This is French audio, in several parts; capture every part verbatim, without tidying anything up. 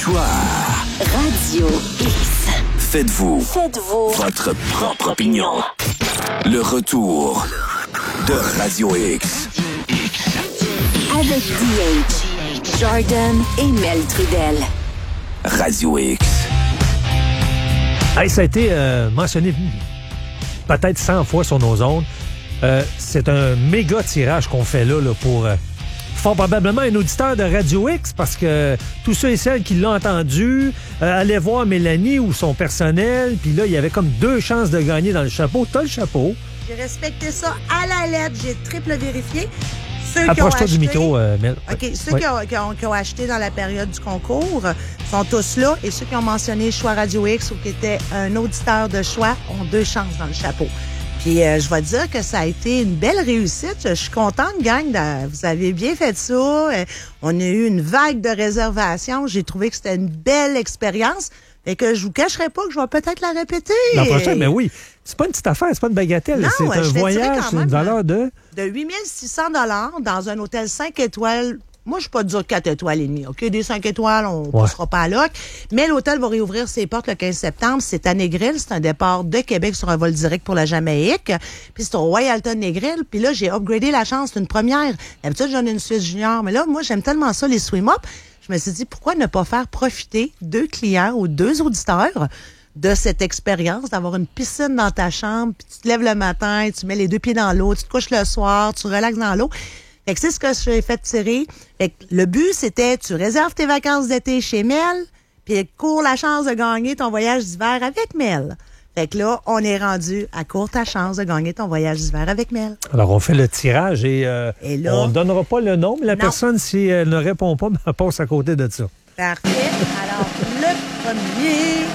Choix Radio X. Faites-vous, Faites-vous votre propre opinion. Le retour de Radio X. Avec D H, Jordan et Mel Trudel. Radio X. Hey, ça a été euh, mentionné peut-être cent fois sur nos ondes. Euh, c'est un méga tirage qu'on fait là, là pour euh, fort probablement un auditeur de Radio X, parce que tous ceux et celles qui l'ont entendu euh, allaient voir Mélanie ou son personnel, puis là, il y avait comme deux chances de gagner dans le chapeau. T'as le chapeau. J'ai respecté ça à la lettre. J'ai triple vérifié. Ceux Approche-toi qui ont acheté, du micro, euh, Mel. OK. Ceux ouais. qui, ont, qui, ont, qui ont acheté dans la période du concours sont tous là. Et ceux qui ont mentionné Choix Radio X ou qui étaient un auditeur de choix ont deux chances dans le chapeau. Puis euh, je vais dire que ça a été une belle réussite. Je suis contente, gang. De, vous avez bien fait ça. Euh, on a eu une vague de réservations. J'ai trouvé que c'était une belle expérience. Et que je vous cacherai pas que je vais peut-être la répéter. L'an prochain, mais oui. C'est pas une petite affaire, c'est pas une bagatelle. Non, c'est un je voyage, c'est une valeur de... De huit mille six cents dollars dans un hôtel cinq étoiles. Moi, je suis pas dur quatre étoiles et demi. OK, des cinq étoiles, on ne ouais. passera pas à l'oc. Mais l'hôtel va réouvrir ses portes le quinze septembre. C'est à Négril. C'est un départ de Québec sur un vol direct pour la Jamaïque. Puis c'est au Royalton Négril. Puis là, j'ai upgradé la chance. C'est une première. D'habitude, j'en ai une Suisse junior. Mais là, moi, j'aime tellement ça, les swim-up. Je me suis dit, pourquoi ne pas faire profiter deux clients ou deux auditeurs de cette expérience, d'avoir une piscine dans ta chambre, puis tu te lèves le matin, tu mets les deux pieds dans l'eau, tu te couches le soir, tu relaxes dans l'eau. Fait que c'est ce que j'ai fait tirer. Fait que le but, c'était, tu réserves tes vacances d'été chez Mel, puis cours la chance de gagner ton voyage d'hiver avec Mel. Fait que là, on est rendu à court ta chance de gagner ton voyage d'hiver avec Mel. Alors, on fait le tirage et, euh, et là, on ne donnera pas le nom, mais la non. personne, si elle ne répond pas, elle passe à côté de ça. Parfait. Alors, le premier...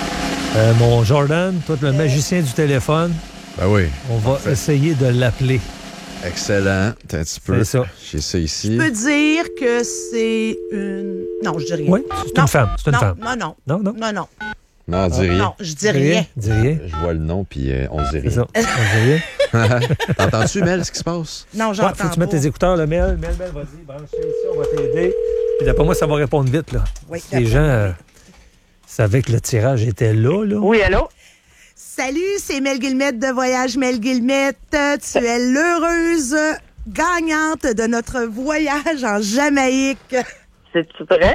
Euh, mon Jordan, toi, le euh... magicien du téléphone. Ben oui. On va parfait. essayer de l'appeler. Excellent. T'as un petit peu. C'est ça. J'ai ça ici. Je peux dire que c'est une... Non, je dis rien. Oui, c'est non. une femme. C'est une non, femme. Non, non. Non, non. Non, non. Non, dis rien. Non, je dis rien. Dis rien. Je vois le nom, puis euh, on dit rien. C'est ça. On dit rien. T'entends-tu, Mel, ce qui se passe? Non, j'entends ouais, faut que tu pas. mettes tes écouteurs, là, Mel. Mel, Mel, vas-y, branche ça ici, on va t'aider. Puis d'après moi, ça va répondre vite, là. Oui, les gens euh, savaient que le tirage était là, là. Oui, allô? Salut, c'est Mel Guillemette de Voyage Mel Guillemette. Tu es l'heureuse gagnante de notre voyage en Jamaïque. C'est-tu vrai?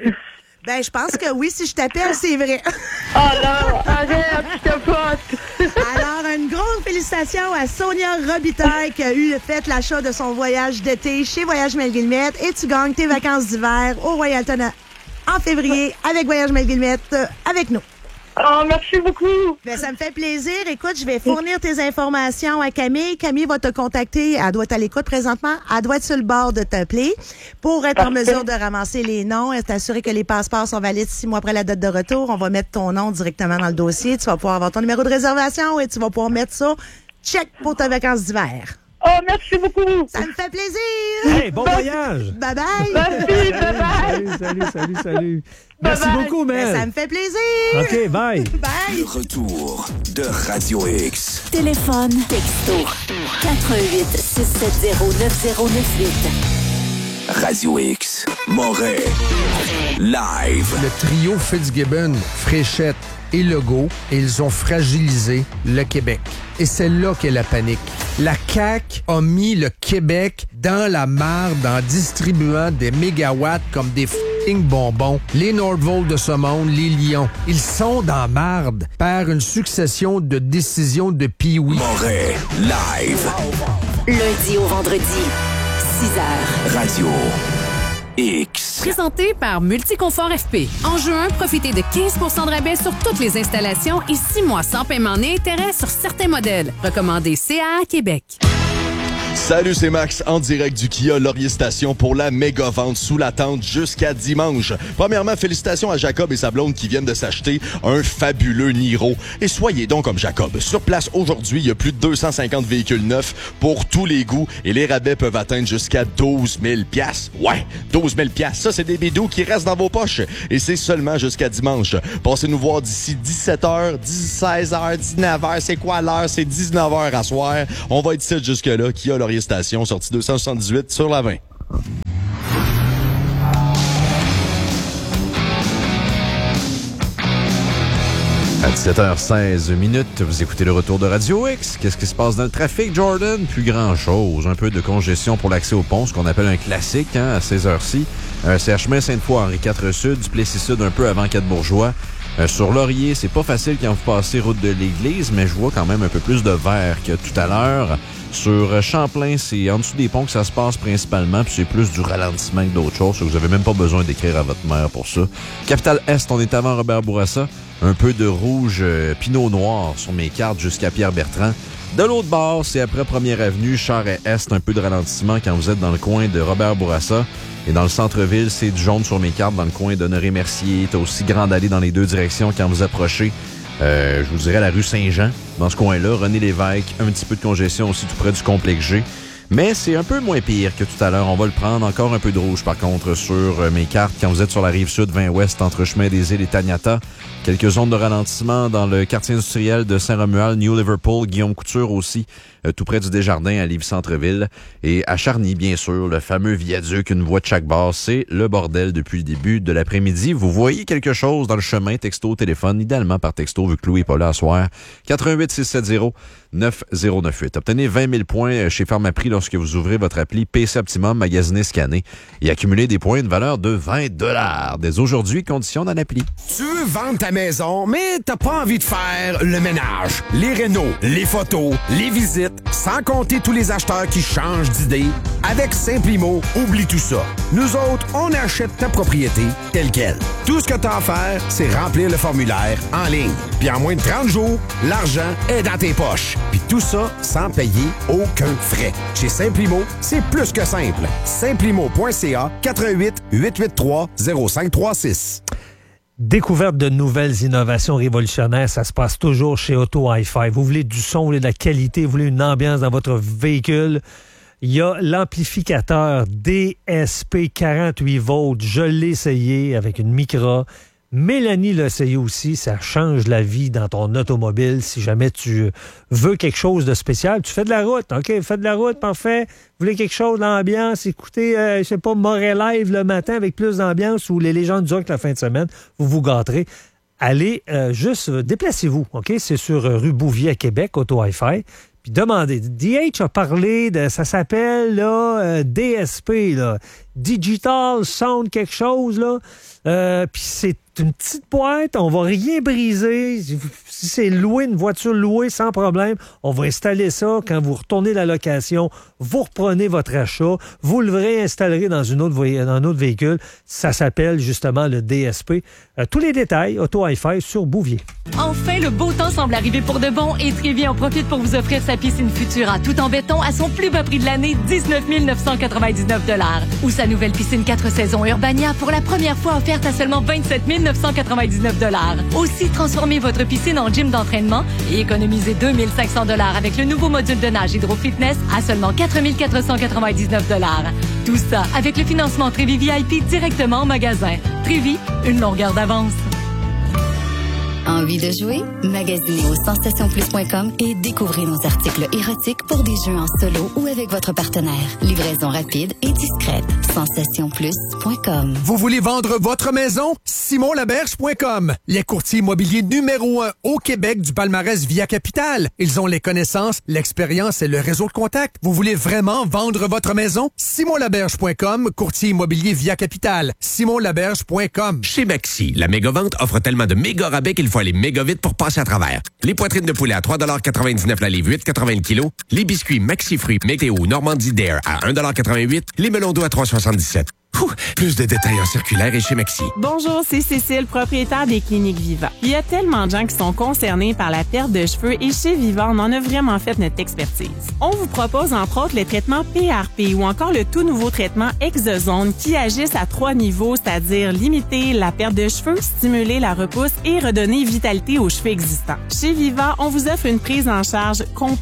Ben, je pense que oui, si je t'appelle, c'est vrai. Oh non, arrête, je capote. Alors, une grande félicitation à Sonia Robitaille qui a eu fait l'achat de son voyage d'été chez Voyage Mel Guillemette et tu gagnes tes vacances d'hiver au Royalton en février avec Voyage Mel Guillemette avec nous. Oh, merci beaucoup. Ben, ça me fait plaisir. Écoute, je vais fournir tes informations à Camille. Camille va te contacter. Elle doit être à l'écoute présentement. Elle doit être sur le bord de t'appeler pour être Parfait. en mesure de ramasser les noms et t'assurer que les passeports sont valides six mois après la date de retour. On va mettre ton nom directement dans le dossier. Tu vas pouvoir avoir ton numéro de réservation et tu vas pouvoir mettre ça check pour tes vacances d'hiver. Oh, merci beaucoup. Ça me fait plaisir. Hey, bon bye. voyage. Bye bye. Merci, bye bye. Salut, salut, salut, salut. Merci bye beaucoup, Mel. Ben, ça me fait plaisir. OK, bye. Bye. Le retour de Radio X. Téléphone, texto, quatre un huit six sept zéro neuf zéro neuf huit. Radio X. Montréal. Live. Le trio Fitzgibbon, Fréchette et Legault, ils ont fragilisé le Québec. Et c'est là qu'est la panique. La C A Q a mis le Québec dans la marde en distribuant des mégawatts comme des f***ing bonbons. Les Nordvolt de ce monde, les Lions, ils sont dans la marde par une succession de décisions de pee-wee. Montréal. Live. Lundi au vendredi, six heures. Radio X. Présenté par Multiconfort F P. En juin, profitez de quinze pour cent de rabais sur toutes les installations et six mois sans paiement ni intérêt sur certains modèles. Recommandé C A A Québec. Salut, c'est Max, en direct du Kia Laurier Station pour la méga vente sous la tente jusqu'à dimanche. Premièrement, félicitations à Jacob et sa blonde qui viennent de s'acheter un fabuleux Niro. Et soyez donc comme Jacob. Sur place aujourd'hui, il y a plus de deux cent cinquante véhicules neufs pour tous les goûts et les rabais peuvent atteindre jusqu'à douze mille piastres. Ouais, douze mille piastres. Ça, c'est des bidous qui restent dans vos poches. Et c'est seulement jusqu'à dimanche. Passez nous voir d'ici dix-sept heures, seize heures, dix-neuf heures. C'est quoi l'heure? C'est dix-neuf heures à soir. On va être ici jusque-là. Kia Laurier Station, sortie deux cent soixante-dix-huit sur la vingt. À dix-sept heures seize minutes, vous écoutez le retour de Radio X. Qu'est-ce qui se passe dans le trafic, Jordan? Plus grand-chose. Un peu de congestion pour l'accès au pont, ce qu'on appelle un classique, hein, à ces heures-ci. Euh, c'est à chemin Sainte-Foy, Henri quatre Sud, du Plessis-Sud, un peu avant Quatre-Bourgeois. Euh, sur Laurier, c'est pas facile quand vous passez route de l'Église, mais je vois quand même un peu plus de vert que tout à l'heure. Sur Champlain, c'est en dessous des ponts que ça se passe principalement, puis c'est plus du ralentissement que d'autres choses. Vous avez même pas besoin d'écrire à votre mère pour ça. Capitale-Est, on est avant Robert Bourassa. Un peu de rouge euh, pinot noir sur mes cartes jusqu'à Pierre-Bertrand. De l'autre bord, c'est après Première Avenue, Charest-Est, un peu de ralentissement quand vous êtes dans le coin de Robert Bourassa. Et dans le centre-ville, c'est du jaune sur mes cartes dans le coin d'Honoré-Mercier. T'as aussi Grande Allée dans les deux directions quand vous approchez. Euh, je vous dirais la rue Saint-Jean, dans ce coin-là. René Lévesque, un petit peu de congestion aussi tout près du complexe G. Mais c'est un peu moins pire que tout à l'heure. On va le prendre. Encore un peu de rouge, par contre, sur euh, mes cartes. Quand vous êtes sur la rive sud, vingt ouest, entre Chemin des Îles et Taniata. Quelques zones de ralentissement dans le quartier industriel de Saint-Romuald, New Liverpool, Guillaume Couture aussi, euh, tout près du Desjardins à Lévis-Centreville. Et à Charny, bien sûr, le fameux viaduc, une voie de chaque bord. C'est le bordel depuis le début de l'après-midi. Vous voyez quelque chose dans le chemin, texto, téléphone, idéalement par texto, vu que Louis n'est pas là à soir. quatre un huit six sept zéro neuf zéro neuf huit. Obtenez vingt mille points chez Pharmaprix lorsque vous ouvrez votre appli P C Optimum, magasiné, scanné, et accumulez des points de valeur de vingt dollars. Dès aujourd'hui, conditions dans l'appli. Tu veux vendre ta maison, mais t'as pas envie de faire le ménage, les rénaux, les photos, les visites, sans compter tous les acheteurs qui changent d'idée? Avec Simplimo, oublie tout ça. Nous autres, on achète ta propriété telle quelle. Tout ce que t'as à faire, c'est remplir le formulaire en ligne. Puis en moins de trente jours, l'argent est dans tes poches. Puis tout ça sans payer aucun frais. Chez Simplimo, c'est plus que simple. Simplimo point C A, quatre un huit huit huit trois zéro cinq trois six. Découverte de nouvelles innovations révolutionnaires, ça se passe toujours chez Auto Hi-Fi. Vous voulez du son, vous voulez de la qualité, vous voulez une ambiance dans votre véhicule. Il y a l'amplificateur D S P quarante-huit volts. Je l'ai essayé avec une Micra. Mélanie l'a essayé aussi. Ça change la vie dans ton automobile. Si jamais tu veux quelque chose de spécial, tu fais de la route. OK, fais de la route, parfait. Vous voulez quelque chose d'ambiance? Écoutez, euh, je sais pas, Moret Live le matin avec plus d'ambiance ou les légendes du rock la fin de semaine. Vous vous gâterez. Allez, euh, juste, euh, déplacez-vous. OK? C'est sur euh, rue Bouvier à Québec, Auto Hi-Fi. Puis demandez. D H a parlé de, ça s'appelle là, euh, D S P, là, Digital Sound quelque chose, là. Euh, puis c'est une petite boîte, on va rien briser. Si c'est louer une voiture louée sans problème, on va installer ça. Quand vous retournez la location, vous reprenez votre achat, vous le réinstallerez dans, une autre, dans un autre véhicule. Ça s'appelle justement le D S P. Euh, tous les détails, Auto Hi-Fi sur Bouvier. Enfin, le beau temps semble arriver pour de bon et Trévi en profite pour vous offrir sa piscine Futura tout en béton à son plus bas prix de l'année, dix-neuf mille neuf cent quatre-vingt-dix-neuf dollars. Ou sa nouvelle piscine quatre saisons Urbania pour la première fois offerte à seulement vingt-sept mille neuf cent quatre-vingt-dix-neuf dollars. Aussi, transformez votre piscine en gym d'entraînement et économisez deux mille cinq cents dollars avec le nouveau module de nage Hydro Fitness à seulement quatre mille quatre cent quatre-vingt-dix-neuf dollars. Tout ça avec le financement Trévi V I P directement en magasin. Trévi, une longueur d'avance. Envie de jouer? Magasinez au sensation plus point com et découvrez nos articles érotiques pour des jeux en solo ou avec votre partenaire. Livraison rapide et discrète. sensation plus point com. Vous voulez vendre votre maison? simon laberge point com. Les courtiers immobiliers numéro un au Québec du palmarès Via Capital. Ils ont les connaissances, l'expérience et le réseau de contacts. Vous voulez vraiment vendre votre maison? simon laberge point com, courtier immobilier Via Capital. simon laberge point com. Chez Maxi, la méga-vente offre tellement de méga rabais qu'il faut aller méga vite pour passer à travers. Les poitrines de poulet à trois quatre-vingt-dix-neuf la livre, huit quatre-vingts le kilo. Les biscuits Maxi Fruits Météo Normandie Dare à un quatre-vingt-huit. Les melons d'eau à trois soixante-dix-sept. Ouh, plus de détails en circulaire et chez Maxi. Bonjour, c'est Cécile, propriétaire des cliniques Viva. Il y a tellement de gens qui sont concernés par la perte de cheveux et chez Viva, on en a vraiment fait notre expertise. On vous propose entre autres les traitements P R P ou encore le tout nouveau traitement Exozone qui agissent à trois niveaux, c'est-à-dire limiter la perte de cheveux, stimuler la repousse et redonner vitalité aux cheveux existants. Chez Viva, on vous offre une prise en charge complète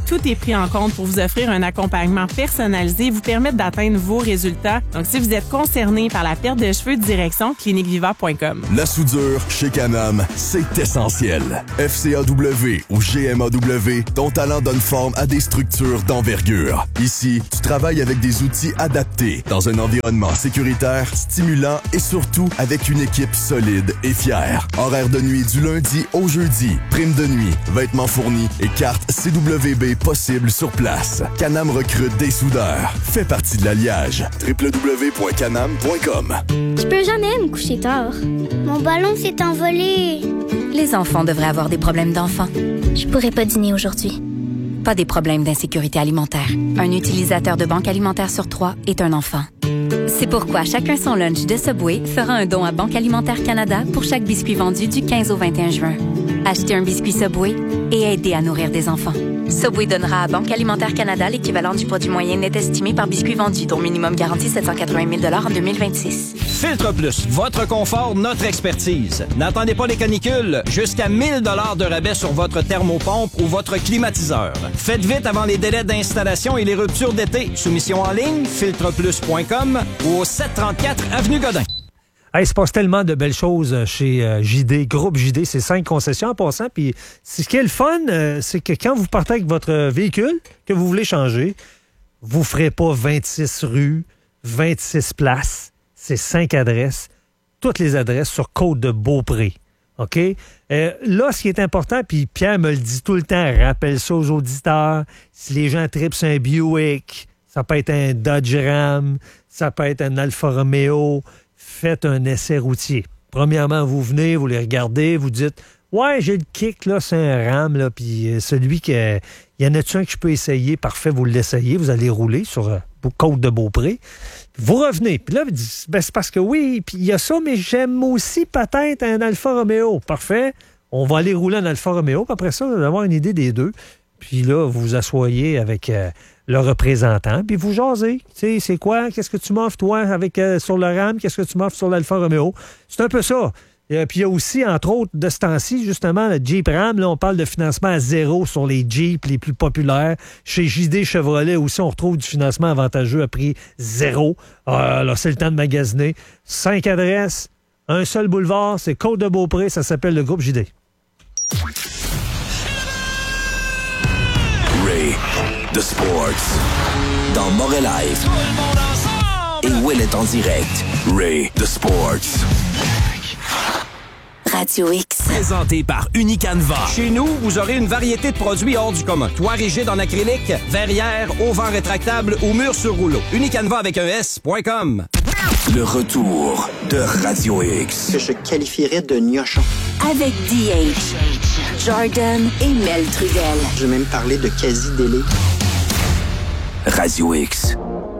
tout est pris en compte pour vous offrir un accompagnement personnalisé et vous permettre d'atteindre vos résultats. Donc, si vous êtes concerné par la perte de cheveux, direction clinique viva point com. La soudure chez Can-Am, c'est essentiel. F C A W ou G M A W, ton talent donne forme à des structures d'envergure. Ici, tu travailles avec des outils adaptés, dans un environnement sécuritaire, stimulant et surtout avec une équipe solide et fière. Horaire de nuit du lundi au jeudi, prime de nuit, vêtements fournis et carte C W B possible sur place. Can-Am recrute des soudeurs. Fais partie de l'alliage. w w w point canam point com. Je peux jamais me coucher tard. Mon ballon s'est envolé. Les enfants devraient avoir des problèmes d'enfants. Je pourrais pas dîner aujourd'hui. Pas des problèmes d'insécurité alimentaire. Un utilisateur de banque alimentaire sur trois est un enfant. C'est pourquoi Chacun son lunch de Subway fera un don à Banque Alimentaire Canada pour chaque biscuit vendu du quinze au vingt et un juin. Achetez un biscuit Subway et aidez à nourrir des enfants. Subway donnera à Banque Alimentaire Canada l'équivalent du produit moyen net estimé par biscuit vendu, dont minimum garanti sept cent quatre-vingt mille dollars en deux mille vingt-six. Filtre Plus, votre confort, notre expertise. N'attendez pas les canicules. Jusqu'à mille dollars de rabais sur votre thermopompe ou votre climatiseur. Faites vite avant les délais d'installation et les ruptures d'été. Soumission en ligne, filtre plus point com ou au sept cent trente-quatre avenue Godin. Hey, il se passe tellement de belles choses chez euh, J D, Groupe J D, c'est cinq concessions en passant. Puis ce qui est le fun, euh, c'est que quand vous partez avec votre véhicule que vous voulez changer, vous ne ferez pas vingt-six rues, vingt-six places. C'est cinq adresses, toutes les adresses sur Côte-de-Beaupré. OK? Euh, là, ce qui est important, puis Pierre me le dit tout le temps, rappelle ça aux auditeurs, si les gens trippent sur un Buick, ça peut être un Dodge Ram, ça peut être un Alfa Romeo, faites un essai routier. Premièrement, vous venez, vous les regardez, vous dites « Ouais, j'ai le kick, là, c'est un Ram, là, puis celui qui... Il y en a-tu un que je peux essayer? Parfait, vous l'essayez, vous allez rouler sur euh, Côte-de-Beaupré. Vous revenez, puis là, vous dites, ben, c'est parce que oui, puis il y a ça, mais j'aime aussi peut-être un Alfa Romeo. Parfait, on va aller rouler un Alfa Romeo, puis après ça, vous allez avoir une idée des deux. Puis là, vous vous asseyez avec euh, le représentant, puis vous jasez. Tu sais, c'est quoi? Qu'est-ce que tu m'offres, toi, avec euh, sur le Ram? Qu'est-ce que tu m'offres sur l'Alfa Romeo? C'est un peu ça. Et, puis il y a aussi, entre autres, de ce temps-ci, justement, le Jeep Ram, là, on parle de financement à zéro sur les Jeeps les plus populaires. Chez J D Chevrolet aussi, on retrouve du financement avantageux à prix zéro. Euh, là, c'est le temps de magasiner. Cinq adresses, un seul boulevard, c'est Côte-de-Beaupré, ça s'appelle le Groupe J D. Ray, The Sports, dans Moret Live. Et Will est en direct. Ray, The Sports. Radio X. Présenté par Unicanva. Chez nous, vous aurez une variété de produits hors du commun. Toit rigide en acrylique, verrière, auvent rétractable ou mur sur rouleau. Unicanva avec un S point com. Le retour de Radio X. Que je qualifierais de gnochon. Avec D H, Jordan et Mel Trudel. Je vais même parler de quasi-délai. Radio X.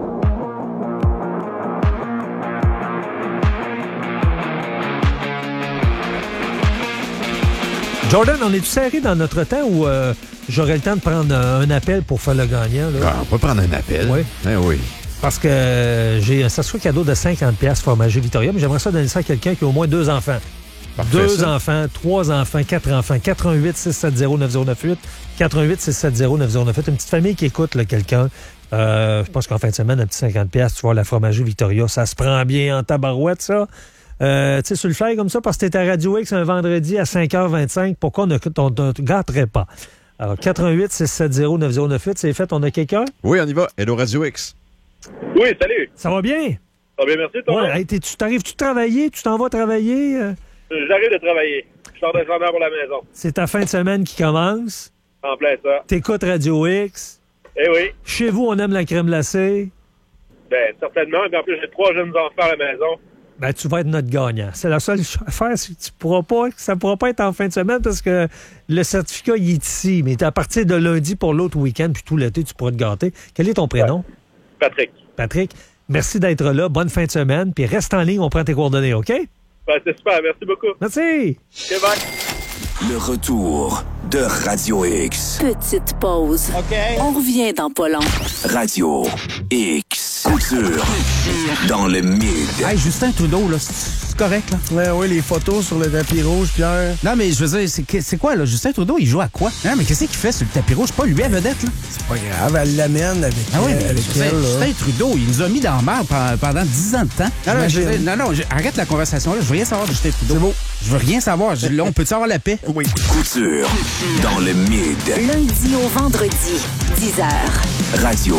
Jordan, on est-tu serré dans notre temps ou euh, j'aurais le temps de prendre euh, un appel pour faire le gagnant? Là? Ah, on peut prendre un appel. Oui. Eh oui. Parce que euh, j'ai un sachet cadeau de cinquante dollars fromager Victoria, mais j'aimerais ça donner ça à quelqu'un qui a au moins deux enfants. Parfait, deux ça. enfants, trois enfants, quatre enfants. quatre un huit, six sept zéro, neuf zéro neuf huit. quatre un huit, six sept zéro, neuf zéro neuf huit. Une petite famille qui écoute là, quelqu'un. Euh, je pense qu'en fin de semaine, un petit cinquante dollars, tu vois, la fromager Victoria, ça se prend bien en tabarouette, ça. Euh, tu sais, sur le fly comme ça, parce que t'es à Radio X un vendredi à cinq heures vingt-cinq, pourquoi on ne te gâterait pas? Alors, quatre un huit, six sept zéro, neuf zéro neuf huit, c'est fait, on a quelqu'un? Oui, on y va. Hello Radio X. Oui, salut. Ça va bien? Ça va bien, merci, toi. Ouais, hey, tu t'arrives-tu de travailler? Tu t'en vas travailler? Euh... J'arrive de travailler. Je sors descendant pour la maison. C'est ta fin de semaine qui commence. En plein ça. T'écoutes Radio X. Eh oui. Chez vous, on aime la crème glacée. Ben, certainement. Et en plus, j'ai trois jeunes enfants à la maison. Ben, tu vas être notre gagnant. C'est la seule affaire, c'est que tu pourras pas, ça ne pourra pas être en fin de semaine parce que le certificat, il est ici. Mais à partir de lundi pour l'autre week-end, puis tout l'été, tu pourras te gâter. Quel est ton prénom? Ouais. Patrick. Patrick, merci d'être là. Bonne fin de semaine. Puis reste en ligne, on prend tes coordonnées, OK? Ben, c'est super. Merci beaucoup. Merci. OK, bye. Le retour de Radio X. Petite pause. OK. On revient dans pas long. Radio X. Culture dans le mid. Hey, Justin Trudeau, là, c'est C'est correct, là? Ouais, oui, les photos sur le tapis rouge, Pierre. Non, mais je veux dire, c'est, c'est quoi, là? Justin Trudeau, il joue à quoi? Non, mais qu'est-ce qu'il fait sur le tapis rouge? C'est pas lui à vedette, là? C'est pas grave, elle l'amène avec, ah oui, euh, avec Justin, elle. Là. Justin Trudeau, il nous a mis dans la merde pendant dix ans de temps. Non, non, je, non, non je, arrête la conversation, là. Je veux rien savoir de Justin Trudeau. C'est beau. Je veux rien savoir. Je, là, on peut-tu avoir la paix? Oui. Couture dans le mid. Lundi au vendredi, dix heures. Radio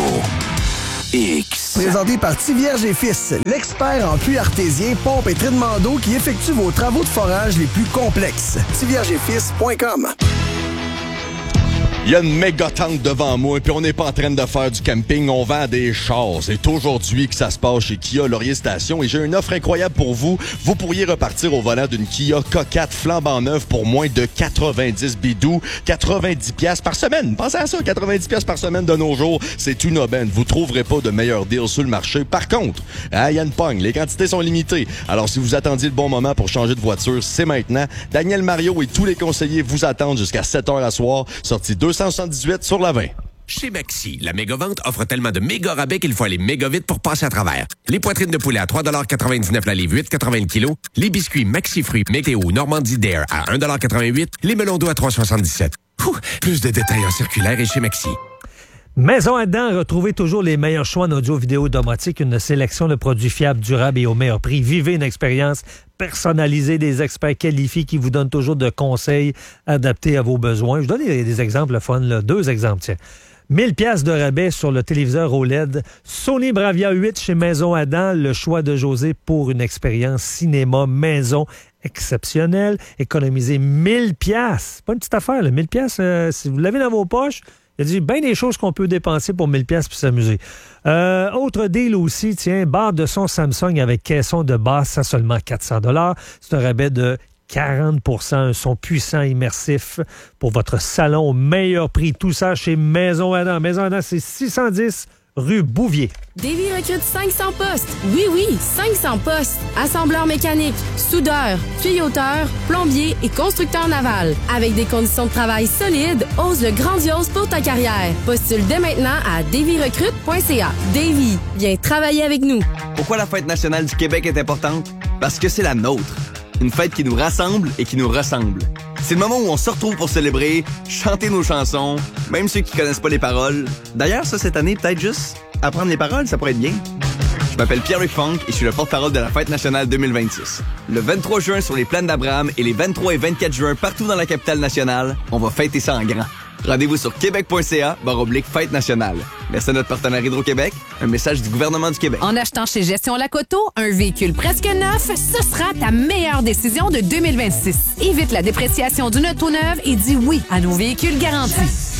X. Présenté par Tivierge et Fils, l'expert en puits artésien, pompe et traitement d'eau qui effectue vos travaux de forage les plus complexes. tivierge et fils point com. Il y a une méga tente devant moi, puis on n'est pas en train de faire du camping, on vend des chars. C'est aujourd'hui que ça se passe chez Kia Laurier Station et j'ai une offre incroyable pour vous. Vous pourriez repartir au volant d'une Kia K quatre flambant neuve pour moins de quatre-vingt-dix bidous, quatre-vingt-dix piastres par semaine. Pensez à ça, quatre-vingt-dix piastres par semaine de nos jours, c'est une aubaine. Vous trouverez pas de meilleur deal sur le marché. Par contre, il y a une pogne, les quantités sont limitées. Alors si vous attendiez le bon moment pour changer de voiture, c'est maintenant. Daniel Mario et tous les conseillers vous attendent jusqu'à sept heures à soir, sortie deux cent soixante-dix-huit sur la vingt. Chez Maxi, la méga-vente offre tellement de méga rabais qu'il faut aller méga vite pour passer à travers. Les poitrines de poulet à trois quatre-vingt-dix-neuf la livre, huit quatre-vingts le kilo. Les biscuits Maxi Fruits Météo Normandie Dare à un quatre-vingt-huit. Les melons d'eau à trois soixante-dix-sept. Ouh, plus de détails en circulaire et chez Maxi. Maison Adam, retrouvez toujours les meilleurs choix en audio-vidéo domotique, une sélection de produits fiables, durables et au meilleur prix. Vivez une expérience personnalisée des experts qualifiés qui vous donnent toujours de conseils adaptés à vos besoins. Je donne des, des exemples fun, là. Deux exemples, tiens. mille piastres de rabais sur le téléviseur O L E D. Sony Bravia huit chez Maison Adam, le choix de José pour une expérience cinéma maison exceptionnelle. Économisez mille piastres. C'est pas une petite affaire, là. mille piastres, euh, si vous l'avez dans vos poches, il y a bien des choses qu'on peut dépenser pour mille piastres pour s'amuser. Euh, autre deal aussi, tiens, barre de son Samsung avec caisson de basse à seulement quatre cents dollars. C'est un rabais de quarante pour cent, un son puissant, immersif pour votre salon au meilleur prix. Tout ça chez Maison Adam. Maison Adam, c'est six cent dix rue Bouvier. Davy recrute cinq cents postes. Oui, oui, cinq cents postes. Assembleur mécanique, soudeur, tuyauteur, plombier et constructeur naval. Avec des conditions de travail solides, ose le grandiose pour ta carrière. Postule dès maintenant à davy recrute point c a. Davy, viens travailler avec nous. Pourquoi la Fête nationale du Québec est importante? Parce que c'est la nôtre. Une fête qui nous rassemble et qui nous ressemble. C'est le moment où on se retrouve pour célébrer, chanter nos chansons, même ceux qui connaissent pas les paroles. D'ailleurs, ça, cette année, peut-être juste apprendre les paroles, ça pourrait être bien. Je m'appelle Pierre-Luc Funk et je suis le porte-parole de la Fête nationale deux mille vingt-six. Le vingt-trois juin sur les plaines d'Abraham et les vingt-trois et vingt-quatre juin partout dans la capitale nationale, on va fêter ça en grand. Rendez-vous sur québec point c a barre oblique Fête nationale. Merci à notre partenaire Hydro-Québec. Un message du gouvernement du Québec. En achetant chez Gestion Lacoto, un véhicule presque neuf, ce sera ta meilleure décision de deux mille vingt-six. Évite la dépréciation d'une auto neuve et dis oui à nos véhicules garantis.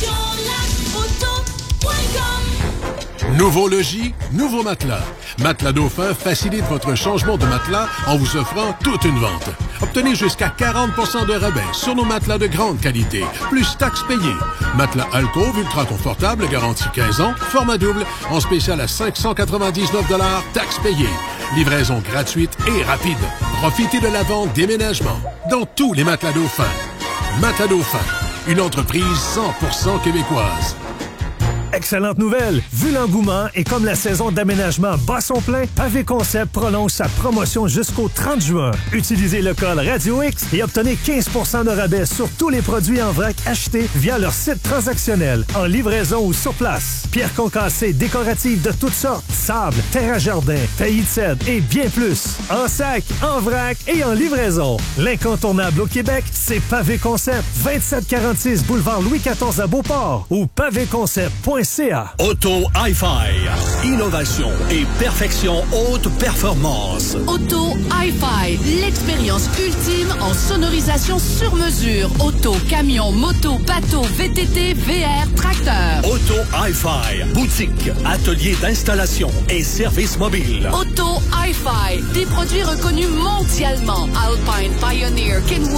Nouveau logis, nouveau matelas. Matelas Dauphin facilite votre changement de matelas en vous offrant toute une vente. Obtenez jusqu'à quarante pour cent de rabais sur nos matelas de grande qualité, plus taxes payées. Matelas Alcove ultra confortable, garantie quinze ans, format double, en spécial à cinq cent quatre-vingt-dix-neuf dollars, taxes payées. Livraison gratuite et rapide. Profitez de la vente déménagement dans tous les matelas Dauphin. Matelas Dauphin, une entreprise cent pour cent québécoise. Excellente nouvelle! Vu l'engouement et comme la saison d'aménagement bat son plein, Pavé Concept prolonge sa promotion jusqu'au trente juin. Utilisez le code Radio X et obtenez quinze pour cent de rabais sur tous les produits en vrac achetés via leur site transactionnel, en livraison ou sur place. Pierres concassées décoratives de toutes sortes, sable, terre à jardin, taillis de cèdre et bien plus. En sac, en vrac et en livraison. L'incontournable au Québec, c'est Pavé Concept. vingt-sept quarante-six boulevard Louis quatorze à Beauport ou pavé concept point c a. Auto Hi-Fi. Innovation et perfection haute performance. Auto Hi-Fi. L'expérience ultime en sonorisation sur mesure. Auto, camion, moto, bateau, V T T, V R, tracteur. Auto Hi-Fi. Boutique, atelier d'installation et service mobile. Auto Hi-Fi. Des produits reconnus mondialement. Alpine, Pioneer, Kenwood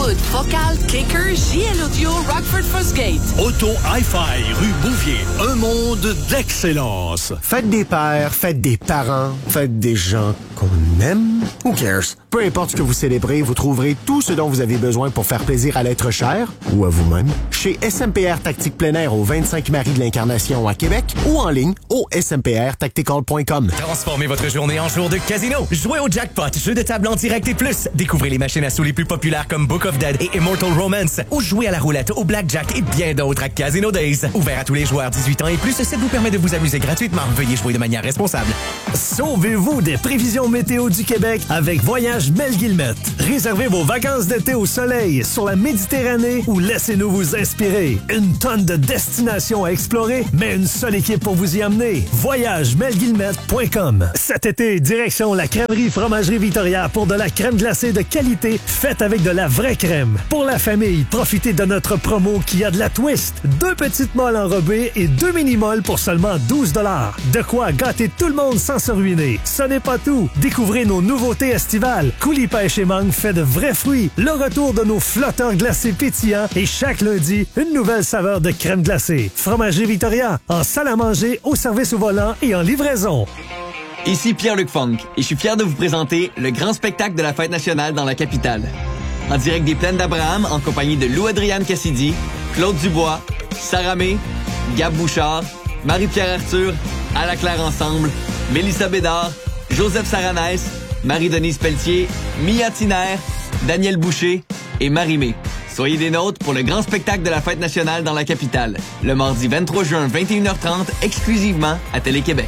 Wood, Focal, Kicker, J L Audio, Rockford Fosgate. Auto Hi-Fi, rue Bouvier. Un monde d'excellence. Faites des pères, faites des parents, faites des gens qu'on aime. Who cares? Peu importe ce que vous célébrez, vous trouverez tout ce dont vous avez besoin pour faire plaisir à l'être cher ou à vous-même chez S M P R Tactique Plein Air au vingt-cinq Marie de l'Incarnation à Québec ou en ligne au s m p r tactical point com. Transformez votre journée en jour de casino. Jouez au jackpot, jeu de table en direct et plus. Découvrez les machines à sous les plus populaires comme Book of Dead et Immortal Romance. Ou jouez à la roulette, au blackjack et bien d'autres à Casino Days. Ouvert à tous les joueurs dix-huit ans et plus, ça vous permet de vous amuser gratuitement. Veuillez jouer de manière responsable. Sauvez-vous des prévisions météo du Québec avec Voyage Mel Guillemette. Réservez vos vacances d'été au soleil, sur la Méditerranée ou laissez-nous vous inspirer. Une tonne de destinations à explorer, mais une seule équipe pour vous y amener. voyage mel guillemette point com. Cet été, direction la crèmerie Fromagerie Victoria pour de la crème glacée de qualité faite avec de la vraie crème. Pour la famille, profitez de notre promo qui a de la twist. Deux petites molles enrobées et deux mini-molles pour seulement douze dollars. De quoi gâter tout le monde sans se ruiner. Ce n'est pas tout. Découvrez nos nouveautés estivales. Coulis Pêche et Mangue fait de vrais fruits. Le retour de nos flotteurs glacés pétillants et chaque lundi, une nouvelle saveur de crème glacée. Fromagerie Victoria, en salle à manger, au service au volant et en livraison. Ici Pierre-Luc Funk et je suis fier de vous présenter le grand spectacle de la Fête nationale dans la capitale. En direct des Plaines d'Abraham, en compagnie de Lou-Adrienne Cassidy, Claude Dubois, Sarah May, Gab Bouchard, Marie-Pierre Arthur, À la Claire Ensemble, Mélissa Bédard, Joseph Saranès, Marie-Denise Pelletier, Mia Tiner, Daniel Boucher et Marie-Mé. Soyez des nôtres pour le grand spectacle de la Fête nationale dans la capitale, le mardi vingt-trois juin, vingt et une heures trente, exclusivement à Télé-Québec.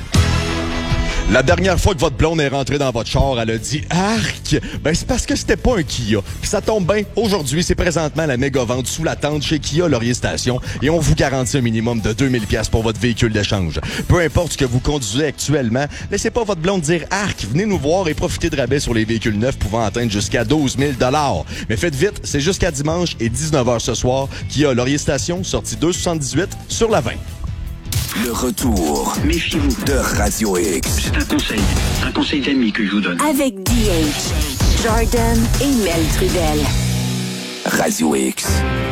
La dernière fois que votre blonde est rentrée dans votre char, elle a dit « Arc! » Ben, c'est parce que c'était pas un Kia. Puis ça tombe bien, aujourd'hui, c'est présentement la méga vente sous la tente chez Kia Laurier Station et on vous garantit un minimum de deux mille dollars pour votre véhicule d'échange. Peu importe ce que vous conduisez actuellement, laissez pas votre blonde dire « Arc! » Venez nous voir et profitez de rabais sur les véhicules neufs pouvant atteindre jusqu'à douze mille dollars. Mais faites vite, c'est jusqu'à dimanche et dix-neuf heures ce soir. Kia Laurier Station, sortie deux cent soixante-dix-huit sur la vingt. Le retour Méfiez-vous de Radio X. C'est un conseil, un conseil d'ami que je vous donne. Avec D H, Jordan et Mel Trudel. Radio X.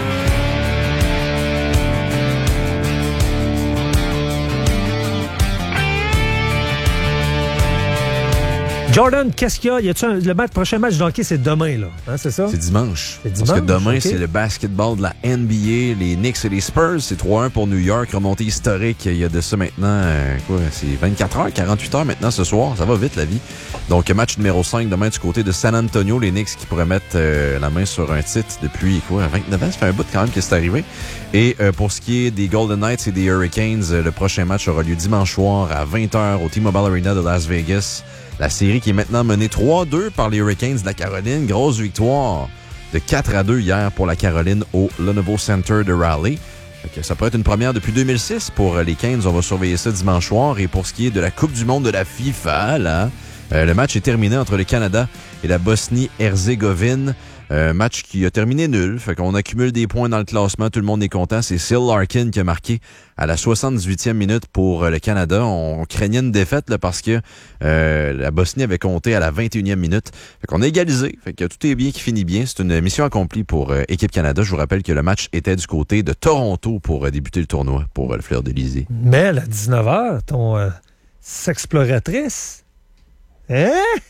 Jordan, qu'est-ce qu'il y a? Y a-tu un, le match, prochain match d'hockey, c'est demain, là. Hein, c'est ça? C'est dimanche. C'est dimanche. Parce que demain, okay. c'est le basketball de la N B A. Les Knicks et les Spurs, c'est trois un pour New York. Remontée historique, il y a de ça maintenant, euh, quoi, c'est vingt-quatre heures, quarante-huit heures maintenant ce soir. Ça va vite, la vie. Donc, match numéro cinq demain du côté de San Antonio. Les Knicks qui pourraient mettre euh, la main sur un titre depuis, quoi, vingt-neuf ans. Ça fait un bout quand même que c'est arrivé. Et euh, pour ce qui est des Golden Knights et des Hurricanes, euh, le prochain match aura lieu dimanche soir à vingt heures au T-Mobile Arena de Las Vegas. La série qui est maintenant menée trois deux par les Hurricanes de la Caroline. Grosse victoire de quatre à deux hier pour la Caroline au Lenovo Center de Raleigh. Donc, ça pourrait être une première depuis deux mille six pour les Canes. On va surveiller ça dimanche soir. Et pour ce qui est de la Coupe du monde de la FIFA, là, euh, le match est terminé entre le Canada et la Bosnie-Herzégovine. Un match qui a terminé nul. Fait qu'on accumule des points dans le classement. Tout le monde est content. C'est Sil Larkin qui a marqué à la soixante-dix-huitième minute pour le Canada. On craignait une défaite là, parce que euh, la Bosnie avait compté à la vingt et unième minute. Fait qu'on a égalisé. Fait que tout est bien qui finit bien. C'est une mission accomplie pour euh, Équipe Canada. Je vous rappelle que le match était du côté de Toronto pour euh, débuter le tournoi pour euh, le Fleur de l'Élysée. Mais à dix-neuf heures, ton euh, sexploratrice... Hein?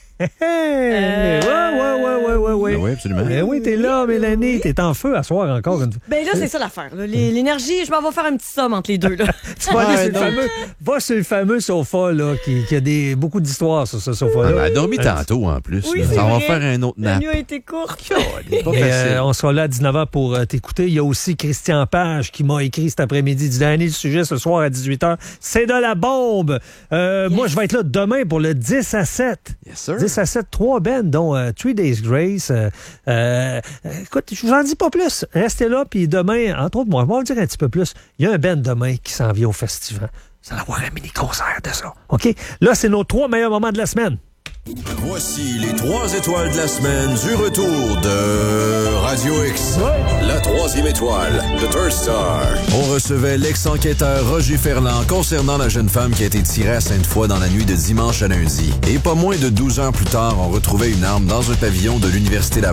Euh... Ouais, ouais, ouais, ouais, ouais, ouais. Oui, absolument. Ben oui, t'es là, Mélanie. T'es en feu à soir encore une fois. Ben là, c'est ça l'affaire. Là. L'énergie, je m'en vais faire un petit somme entre les deux. Là. Tu vas aller sur le fameux, va sur le fameux sofa là, qui, qui a des, beaucoup d'histoires sur ce sofa-là. Ah, elle a dormi tantôt en plus. Oui, ça va faire un autre nap. La nuit a été courte. Et, euh, on sera là à dix-neuf heures pour euh, t'écouter. Il y a aussi Christian Page qui m'a écrit cet après-midi. Il dit Danny, le sujet ce soir à dix-huit heures, c'est de la bombe. Euh, yes. Moi, je vais être là demain pour le dix à sept. Yes, sir. dix à sept, trois bands, dont uh, Three Days Grace. Euh, euh, écoute, je vous en dis pas plus. Restez là, puis demain, entre autres, moi, on va en dire un petit peu plus. Il y a un band demain qui s'en vient au festival. Vous allez avoir un mini-concert de ça. OK? Là, c'est nos trois meilleurs moments de la semaine. Voici les trois étoiles de la semaine du retour de Radio X. Ouais. La troisième étoile, The Third Star. On recevait l'ex-enquêteur Roger Ferland concernant la jeune femme qui a été tirée à Sainte-Foy dans la nuit de dimanche à lundi. Et pas moins de douze heures plus tard, on retrouvait une arme dans un pavillon de l'Université Laval.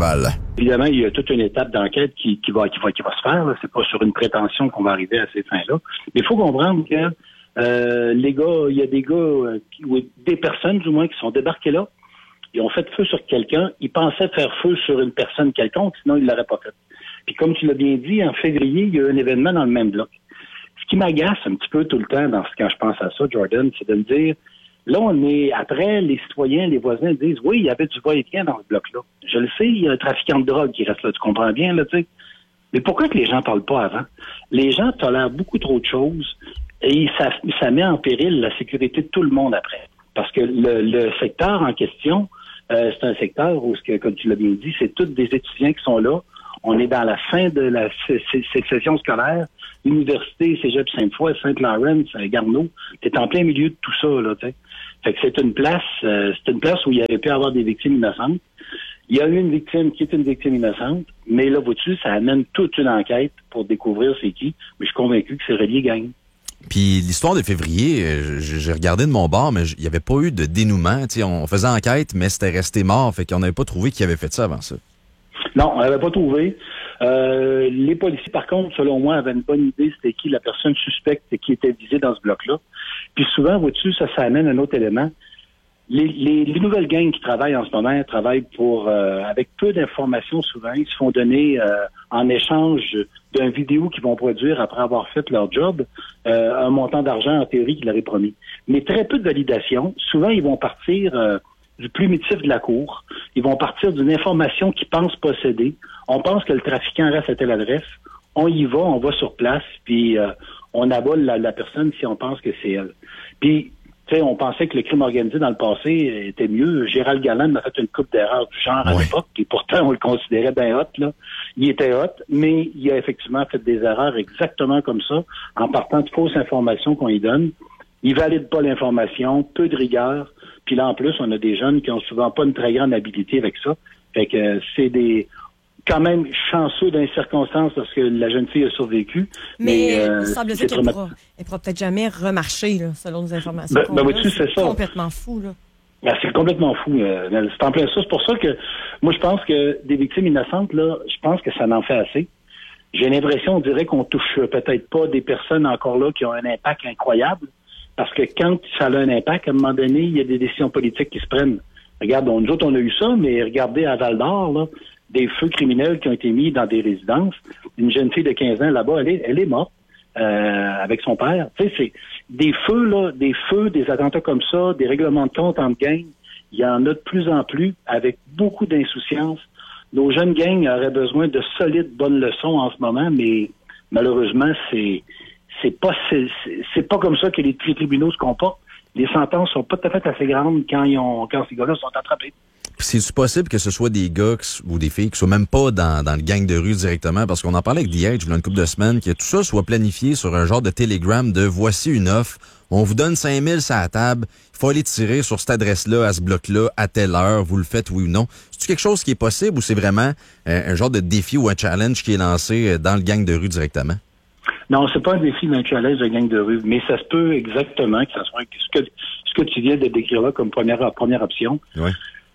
Évidemment, il y a toute une étape d'enquête qui, qui, va, qui, va, qui va se faire. Là. C'est pas sur une prétention qu'on va arriver à ces fins-là. Mais il faut comprendre que euh, les gars, il y a des gars, euh, qui, ou des personnes du moins, qui sont débarqués là. Ils ont fait feu sur quelqu'un. Ils pensaient faire feu sur une personne quelconque, sinon ils l'auraient pas fait. Puis comme tu l'as bien dit, en février, il y a eu un événement dans le même bloc. Ce qui m'agace un petit peu tout le temps dans, quand je pense à ça, Jordan, c'est de me dire, là, on est, après, les citoyens, les voisins disent, oui, il y avait du va-et-vient dans ce bloc-là. Je le sais, il y a un trafiquant de drogue qui reste là, tu comprends bien, là, tu sais. Mais pourquoi que les gens parlent pas avant? Les gens tolèrent beaucoup trop de choses et ça, ça met en péril la sécurité de tout le monde après. Parce que le, le secteur en question, euh, c'est un secteur où, comme tu l'as bien dit, c'est tous des étudiants qui sont là. On est dans la fin de la c- c- session scolaire. Université, Cégep Sainte-Foy, Saint-Laurent, Garneau, t'es en plein milieu de tout ça, là, tu sais. Fait que c'est une place, euh, c'est une place où il y aurait pu avoir des victimes innocentes. Il y a eu une victime qui est une victime innocente, mais là, vois-tu, ça amène toute une enquête pour découvrir c'est qui. Mais je suis convaincu que c'est relié gang. Puis l'histoire de février, euh, j'ai regardé de mon bord, mais il n'y avait pas eu de dénouement. T'sais, on faisait enquête, mais c'était resté mort. Fait qu'on n'avait pas trouvé qui avait fait ça avant ça. Non, on n'avait pas trouvé. Euh, les policiers, par contre, selon moi, avaient une bonne idée c'était qui la personne suspecte qui était visée dans ce bloc-là. Puis souvent, vois-tu, ça, ça amène un autre élément. Les, les, les nouvelles gangs qui travaillent en ce moment travaillent pour euh, avec peu d'informations souvent. Ils se font donner euh, en échange d'un vidéo qu'ils vont produire après avoir fait leur job euh, un montant d'argent en théorie qu'ils leur est promis. Mais très peu de validation. Souvent, ils vont partir euh, du plumitif de la cour. Ils vont partir d'une information qu'ils pensent posséder. On pense que le trafiquant reste à telle adresse. On y va, on va sur place, puis euh, on abole la, la personne si on pense que c'est elle. Puis, tu sais, on pensait que le crime organisé dans le passé était mieux. Gérald Galland m'a fait une coupe d'erreurs du genre à ouais. l'époque, et pourtant on le considérait bien hot, là. Il était hot, mais il a effectivement fait des erreurs exactement comme ça, en partant de fausses informations qu'on lui donne. Il valide pas l'information, peu de rigueur, puis là en plus, on a des jeunes qui ont souvent pas une très grande habilité avec ça. Fait que euh, c'est des... quand même chanceux dans les circonstances parce que la jeune fille a survécu. Mais, mais euh, il semble-t-il qu'elle ne pourra, elle pourra peut-être jamais remarcher, là, selon nos informations. Ben, ben, vois-tu, c'est ça. Complètement fou, là. Ben, c'est complètement fou. Euh, c'est en plein ça. C'est pour ça que moi, je pense que des victimes innocentes, là, je pense que ça n'en fait assez. J'ai l'impression, on dirait qu'on touche peut-être pas des personnes encore là qui ont un impact incroyable. Parce que quand ça a un impact, à un moment donné, il y a des décisions politiques qui se prennent. Regarde, on, nous autres, on a eu ça, mais regardez à Val-d'Or, là, des feux criminels qui ont été mis dans des résidences. Une jeune fille de quinze ans là-bas, elle est, elle est morte euh, avec son père. Tu sais, c'est des feux, là, des feux, des attentats comme ça, des règlements de compte entre gangs. Il y en a de plus en plus avec beaucoup d'insouciance. Nos jeunes gangs auraient besoin de solides bonnes leçons en ce moment, mais malheureusement, c'est c'est pas c'est, c'est pas comme ça que les, les tribunaux se comportent. Les sentences sont pas tout à fait assez grandes quand ils ont quand ces gars-là sont attrapés. C'est possible que ce soit des gars ou des filles qui soient même pas dans, dans le gang de rue directement, parce qu'on en parlait avec The Edge il y a une couple de semaines, que tout ça soit planifié sur un genre de télégramme de voici une offre, on vous donne cinq mille sur la table, il faut aller tirer sur cette adresse-là, à ce bloc-là, à telle heure, vous le faites oui ou non. C'est-tu quelque chose qui est possible ou c'est vraiment euh, un genre de défi ou un challenge qui est lancé dans le gang de rue directement? Non, c'est pas un défi d'un challenge de gang de rue, mais ça se peut exactement que ça soit ce que, ce que tu viens de décrire là comme première, première option. Oui.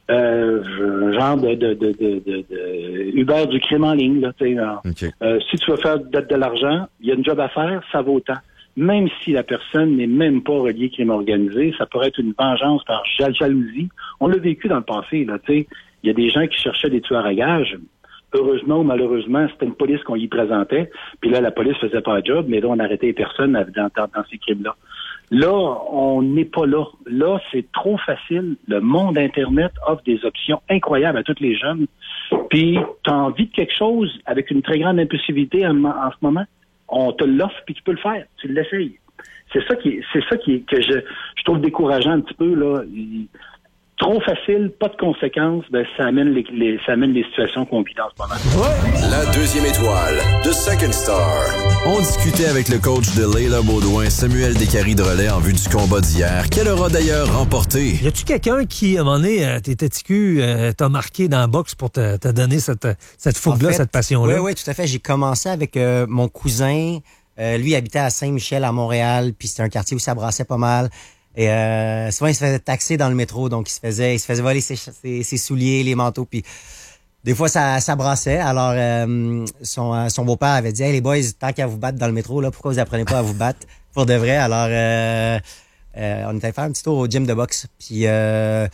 Euh, genre de, de, de, de, de, de Uber du crime en ligne. Là, okay. euh, si tu veux faire de, de l'argent, il y a une job à faire, ça vaut autant. Même si la personne n'est même pas reliée crime organisé, ça pourrait être une vengeance par jalousie. On l'a vécu dans le passé. Là, il y a des gens qui cherchaient des tueurs à gages. Heureusement ou malheureusement, c'était une police qu'on y présentait. Puis là, la police faisait pas le job, mais là, on arrêtait les personnes dans, dans, dans ces crimes-là. Là, on n'est pas là. Là, c'est trop facile. Le monde Internet offre des options incroyables à tous les jeunes. Puis, tu as envie de quelque chose avec une très grande impulsivité en, en ce moment, on te l'offre puis tu peux le faire. Tu l'essayes. C'est ça qui, c'est ça qui, que je, je trouve décourageant un petit peu, là. Il, trop facile, pas de conséquences, ben ça amène les, les ça amène les situations qu'on vit dans ce moment. La deuxième étoile de Second Star. On discutait avec le coach de Leila Baudouin, Samuel Descaries-Drolet, en vue du combat d'hier, qu'elle aura d'ailleurs remporté. Y a-tu quelqu'un qui, à un moment donné, euh, tes testicules, euh, t'a marqué dans la boxe pour te, te donner cette, cette fougue-là, cette passion-là? Oui, oui, tout à fait. J'ai commencé avec euh, mon cousin. Euh, lui, il habitait à Saint-Michel, à Montréal, puis c'était un quartier où ça brassait pas mal. Et euh, souvent, il se faisait taxer dans le métro, donc il se faisait il se faisait voler ses, ses, ses souliers, les manteaux. Puis des fois, ça, ça brassait. Alors, euh, son, euh, son beau-père avait dit, hey, les boys, tant qu'à vous battre dans le métro, là, pourquoi vous apprenez pas à vous battre pour de vrai? Alors, euh, euh, on était allé faire un petit tour au gym de boxe. Puis, euh,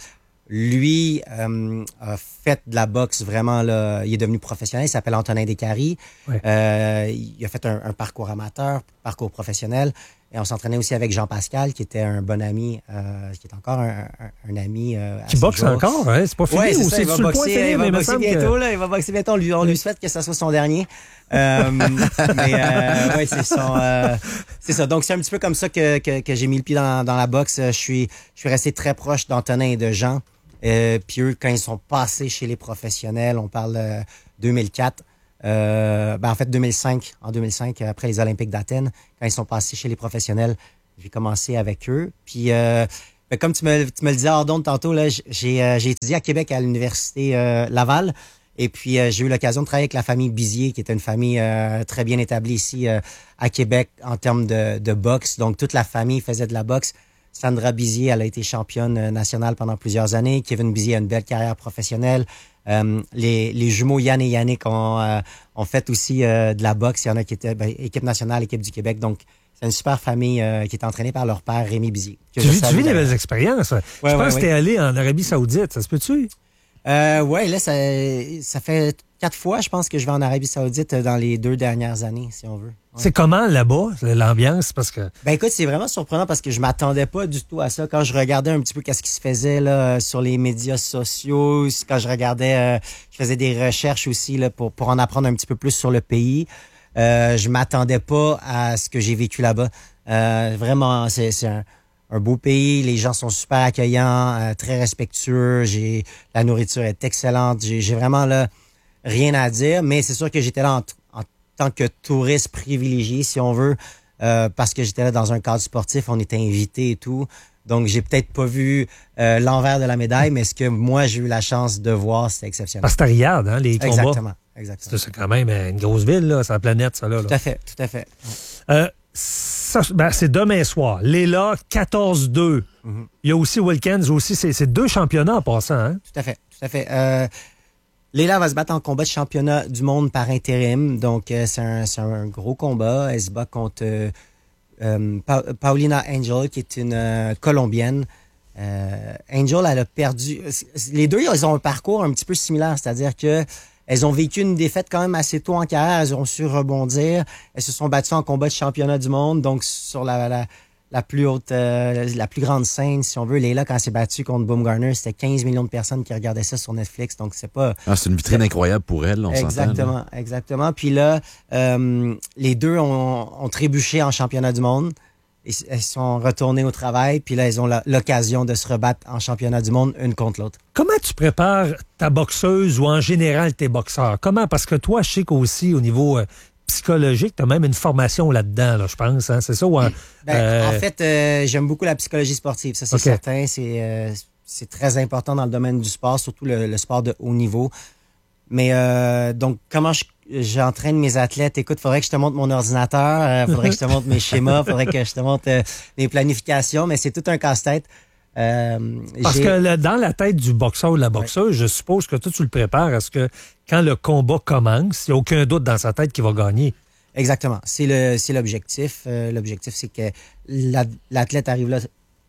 lui euh, a fait de la boxe vraiment, là. Il est devenu professionnel. Il s'appelle Antonin Descaries. Ouais. Euh, il a fait un, un parcours amateur, parcours professionnel. Et on s'entraînait aussi avec Jean Pascal, qui était un bon ami, euh, qui est encore un, un, un ami. Euh, qui boxe encore, hein? C'est pas fini. Ouais, c'est ou ça, c'est il va sur boxer, le point de finir, il va mais boxer bientôt, que... là. Il va boxer bientôt. On lui, on lui souhaite que ça soit son dernier. euh, mais euh, ouais, c'est son. Euh, c'est ça. Donc c'est un petit peu comme ça que, que, que j'ai mis le pied dans, dans la boxe. Je suis, je suis resté très proche d'Antonin et de Jean. Euh, puis eux, quand ils sont passés chez les professionnels, on parle euh, deux mille quatre. Euh, ben en fait deux mille cinq, en deux mille cinq, après les Olympiques d'Athènes, quand ils sont passés chez les professionnels, j'ai commencé avec eux. Puis euh, ben comme tu me, tu me le disais hors d'onde tantôt, là, j'ai, euh, j'ai étudié à Québec à l'université euh, Laval. Et puis euh, j'ai eu l'occasion de travailler avec la famille Bizier, qui est une famille euh, très bien établie ici euh, à Québec en termes de, de boxe. Donc toute la famille faisait de la boxe. Sandra Bizier, elle a été championne nationale pendant plusieurs années. Kevin Bizier a une belle carrière professionnelle. Euh, les, les jumeaux Yann et Yannick ont, euh, ont fait aussi euh, de la boxe. Il y en a qui étaient ben, équipe nationale, équipe du Québec. Donc, c'est une super famille euh, qui est entraînée par leur père, Rémi Bizier. Tu vis, tu vis des belles expériences. Ouais, je ouais, pense ouais, que t'es ouais. allé en Arabie Saoudite. Ça se peut-tu? Euh, ouais, là, ça, ça fait quatre fois, je pense, que je vais en Arabie Saoudite dans les deux dernières années, si on veut. Ouais. C'est comment là-bas, l'ambiance? Parce que... Ben écoute, c'est vraiment surprenant parce que je m'attendais pas du tout à ça. Quand je regardais un petit peu qu'est-ce qui se faisait là sur les médias sociaux, quand je regardais, euh, je faisais des recherches aussi là pour pour en apprendre un petit peu plus sur le pays. Euh, je m'attendais pas à ce que j'ai vécu là-bas. Euh, vraiment, c'est c'est un un beau pays, les gens sont super accueillants, euh, très respectueux, j'ai la nourriture est excellente, j'ai, j'ai vraiment là rien à dire, mais c'est sûr que j'étais là en, en tant que touriste privilégié, si on veut, euh, parce que j'étais là dans un cadre sportif, on était invités et tout, donc j'ai peut-être pas vu euh, l'envers de la médaille, mais ce que moi j'ai eu la chance de voir, c'était exceptionnel. Parce que t'as Riyad, hein, les combats. Exactement, exactement. C'est quand même une grosse ville, là, c'est la planète, ça là. Tout là. à fait, tout à fait. Euh, Ça, ben, c'est demain soir. Léla, quatorze deux. Mm-hmm. Il y a aussi Wilkins, aussi, c'est, c'est deux championnats en passant. Hein? Tout à fait, tout à fait. Euh, Léla va se battre en combat de championnat du monde par intérim. Donc, euh, c'est, un, c'est un gros combat. Elle se bat contre euh, euh, pa- Paulina Angel, qui est une euh, Colombienne. Euh, Angel, elle a perdu... Les deux, ils ont un parcours un petit peu similaire, c'est-à-dire que elles ont vécu une défaite quand même assez tôt en carrière. Elles ont su rebondir. Elles se sont battues en combat de championnat du monde. Donc, sur la, la, la plus haute, euh, la plus grande scène, si on veut. Léla, quand elle s'est battue contre Baumgartner, c'était quinze millions de personnes qui regardaient ça sur Netflix. Donc, c'est pas... Ah, c'est une vitrine c'est... incroyable pour elle, on exactement, s'entend. Exactement. Puis là, euh, les deux ont, ont trébuché en championnat du monde. Elles sont retournées au travail, puis là, elles ont la, l'occasion de se rebattre en championnat du monde, une contre l'autre. Comment tu prépares ta boxeuse ou en général tes boxeurs? Comment? Parce que toi, je sais qu'aussi, au niveau euh, psychologique, tu as même une formation là-dedans, là, je pense. Hein? C'est ça? Ou en, ben, euh... en fait, euh, j'aime beaucoup la psychologie sportive. Ça, c'est okay. certain. C'est, euh, c'est très important dans le domaine du sport, surtout le, le sport de haut niveau. Mais euh, donc, comment je, j'entraîne mes athlètes? Écoute, faudrait que je te montre mon ordinateur, euh, faudrait que je te montre mes schémas, faudrait que je te montre euh, mes planifications, mais c'est tout un casse-tête. Euh, Parce j'ai... que le, dans la tête du boxeur ou de la boxeuse, ouais. je suppose que toi, tu le prépares à ce que quand le combat commence, il n'y a aucun doute dans sa tête qu'il va gagner. Exactement. C'est, le, c'est l'objectif. Euh, l'objectif, c'est que la, l'athlète arrive là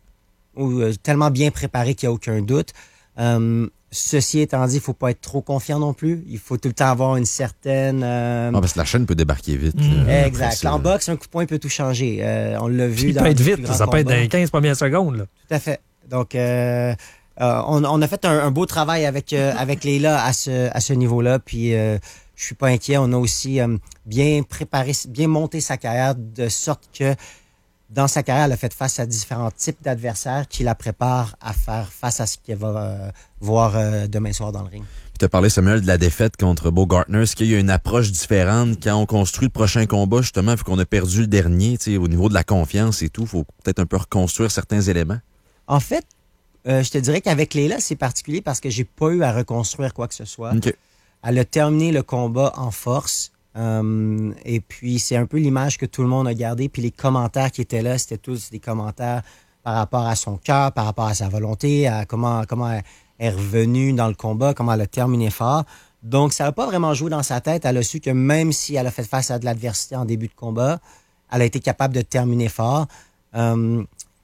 ou, euh, tellement bien préparé qu'il n'y a aucun doute. Euh, Ceci étant dit, il faut pas être trop confiant non plus. Il faut tout le temps avoir une certaine... Euh... Ah, parce que la chaîne peut débarquer vite. Mmh. Là, exact. En boxe, un coup de poing peut tout changer. Euh, on l'a vu Puis dans... Il peut être vite. Ça peut être dans les quinze premières secondes. Là. Tout à fait. Donc, euh, euh, on, on a fait un, un beau travail avec euh, avec Léla à ce à ce niveau-là. Puis, euh, je suis pas inquiet. On a aussi euh, bien préparé, bien monté sa carrière de sorte que dans sa carrière, elle a fait face à différents types d'adversaires qui la préparent à faire face à ce qu'elle va euh, voir euh, demain soir dans le ring. Tu as parlé, Samuel, de la défaite contre Baumgartner. Est-ce qu'il y a une approche différente quand on construit le prochain combat, justement, vu qu'on a perdu le dernier, au niveau de la confiance et tout? Il faut peut-être un peu reconstruire certains éléments. En fait, euh, je te dirais qu'avec Léla, c'est particulier parce que j'ai pas eu à reconstruire quoi que ce soit. Okay. Elle a terminé le combat en force. Euh, et puis, c'est un peu l'image que tout le monde a gardée. Puis les commentaires qui étaient là, c'était tous des commentaires par rapport à son cœur, par rapport à sa volonté, à comment comment elle est revenue dans le combat, comment elle a terminé fort. Donc, ça n'a pas vraiment joué dans sa tête. Elle a su que même si elle a fait face à de l'adversité en début de combat, elle a été capable de terminer fort. Euh,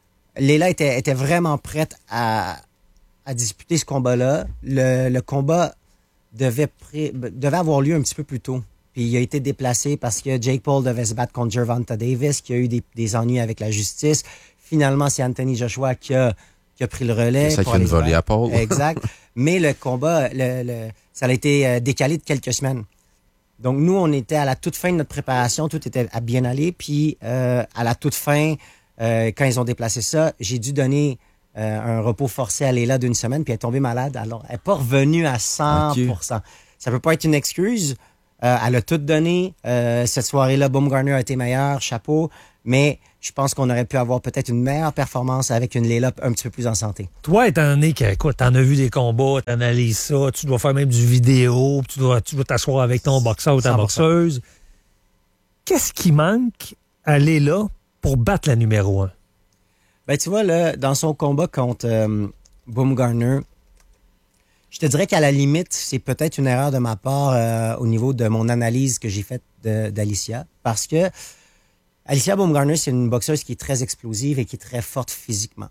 Léla était, était vraiment prête à, à disputer ce combat-là. Le, le combat devait, pré, devait avoir lieu un petit peu plus tôt. Puis il a été déplacé parce que Jake Paul devait se battre contre Gervonta Davis, qui a eu des, des ennuis avec la justice. Finalement, c'est Anthony Joshua qui a, qui a pris le relais. C'est ça qui a une volée à Paul. Exact. Mais le combat, le, le, ça a été décalé de quelques semaines. Donc, nous, on était à la toute fin de notre préparation. Tout était à bien aller. Puis, euh, à la toute fin, euh, quand ils ont déplacé ça, j'ai dû donner euh, un repos forcé à Léla d'une semaine. Puis, elle est tombée malade. Alors, elle n'est pas revenue à cent pour cent. Okay. Ça peut pas être une excuse. Euh, elle a tout donné. Euh, cette soirée-là, Baumgartner a été meilleur. Chapeau. Mais je pense qu'on aurait pu avoir peut-être une meilleure performance avec une Léla un petit peu plus en santé. Toi, étant donné que, écoute, t'en as vu des combats, t'analyses ça, tu dois faire même du vidéo, tu dois, tu dois t'asseoir avec ton boxeur ou ta boxeuse. Qu'est-ce qui manque à Léla pour battre la numéro un? Ben, tu vois, là, dans son combat contre euh, Baumgartner, je te dirais qu'à la limite, c'est peut-être une erreur de ma part euh, au niveau de mon analyse que j'ai faite de, d'Alicia, parce que Alicia Baumgartner, c'est une boxeuse qui est très explosive et qui est très forte physiquement.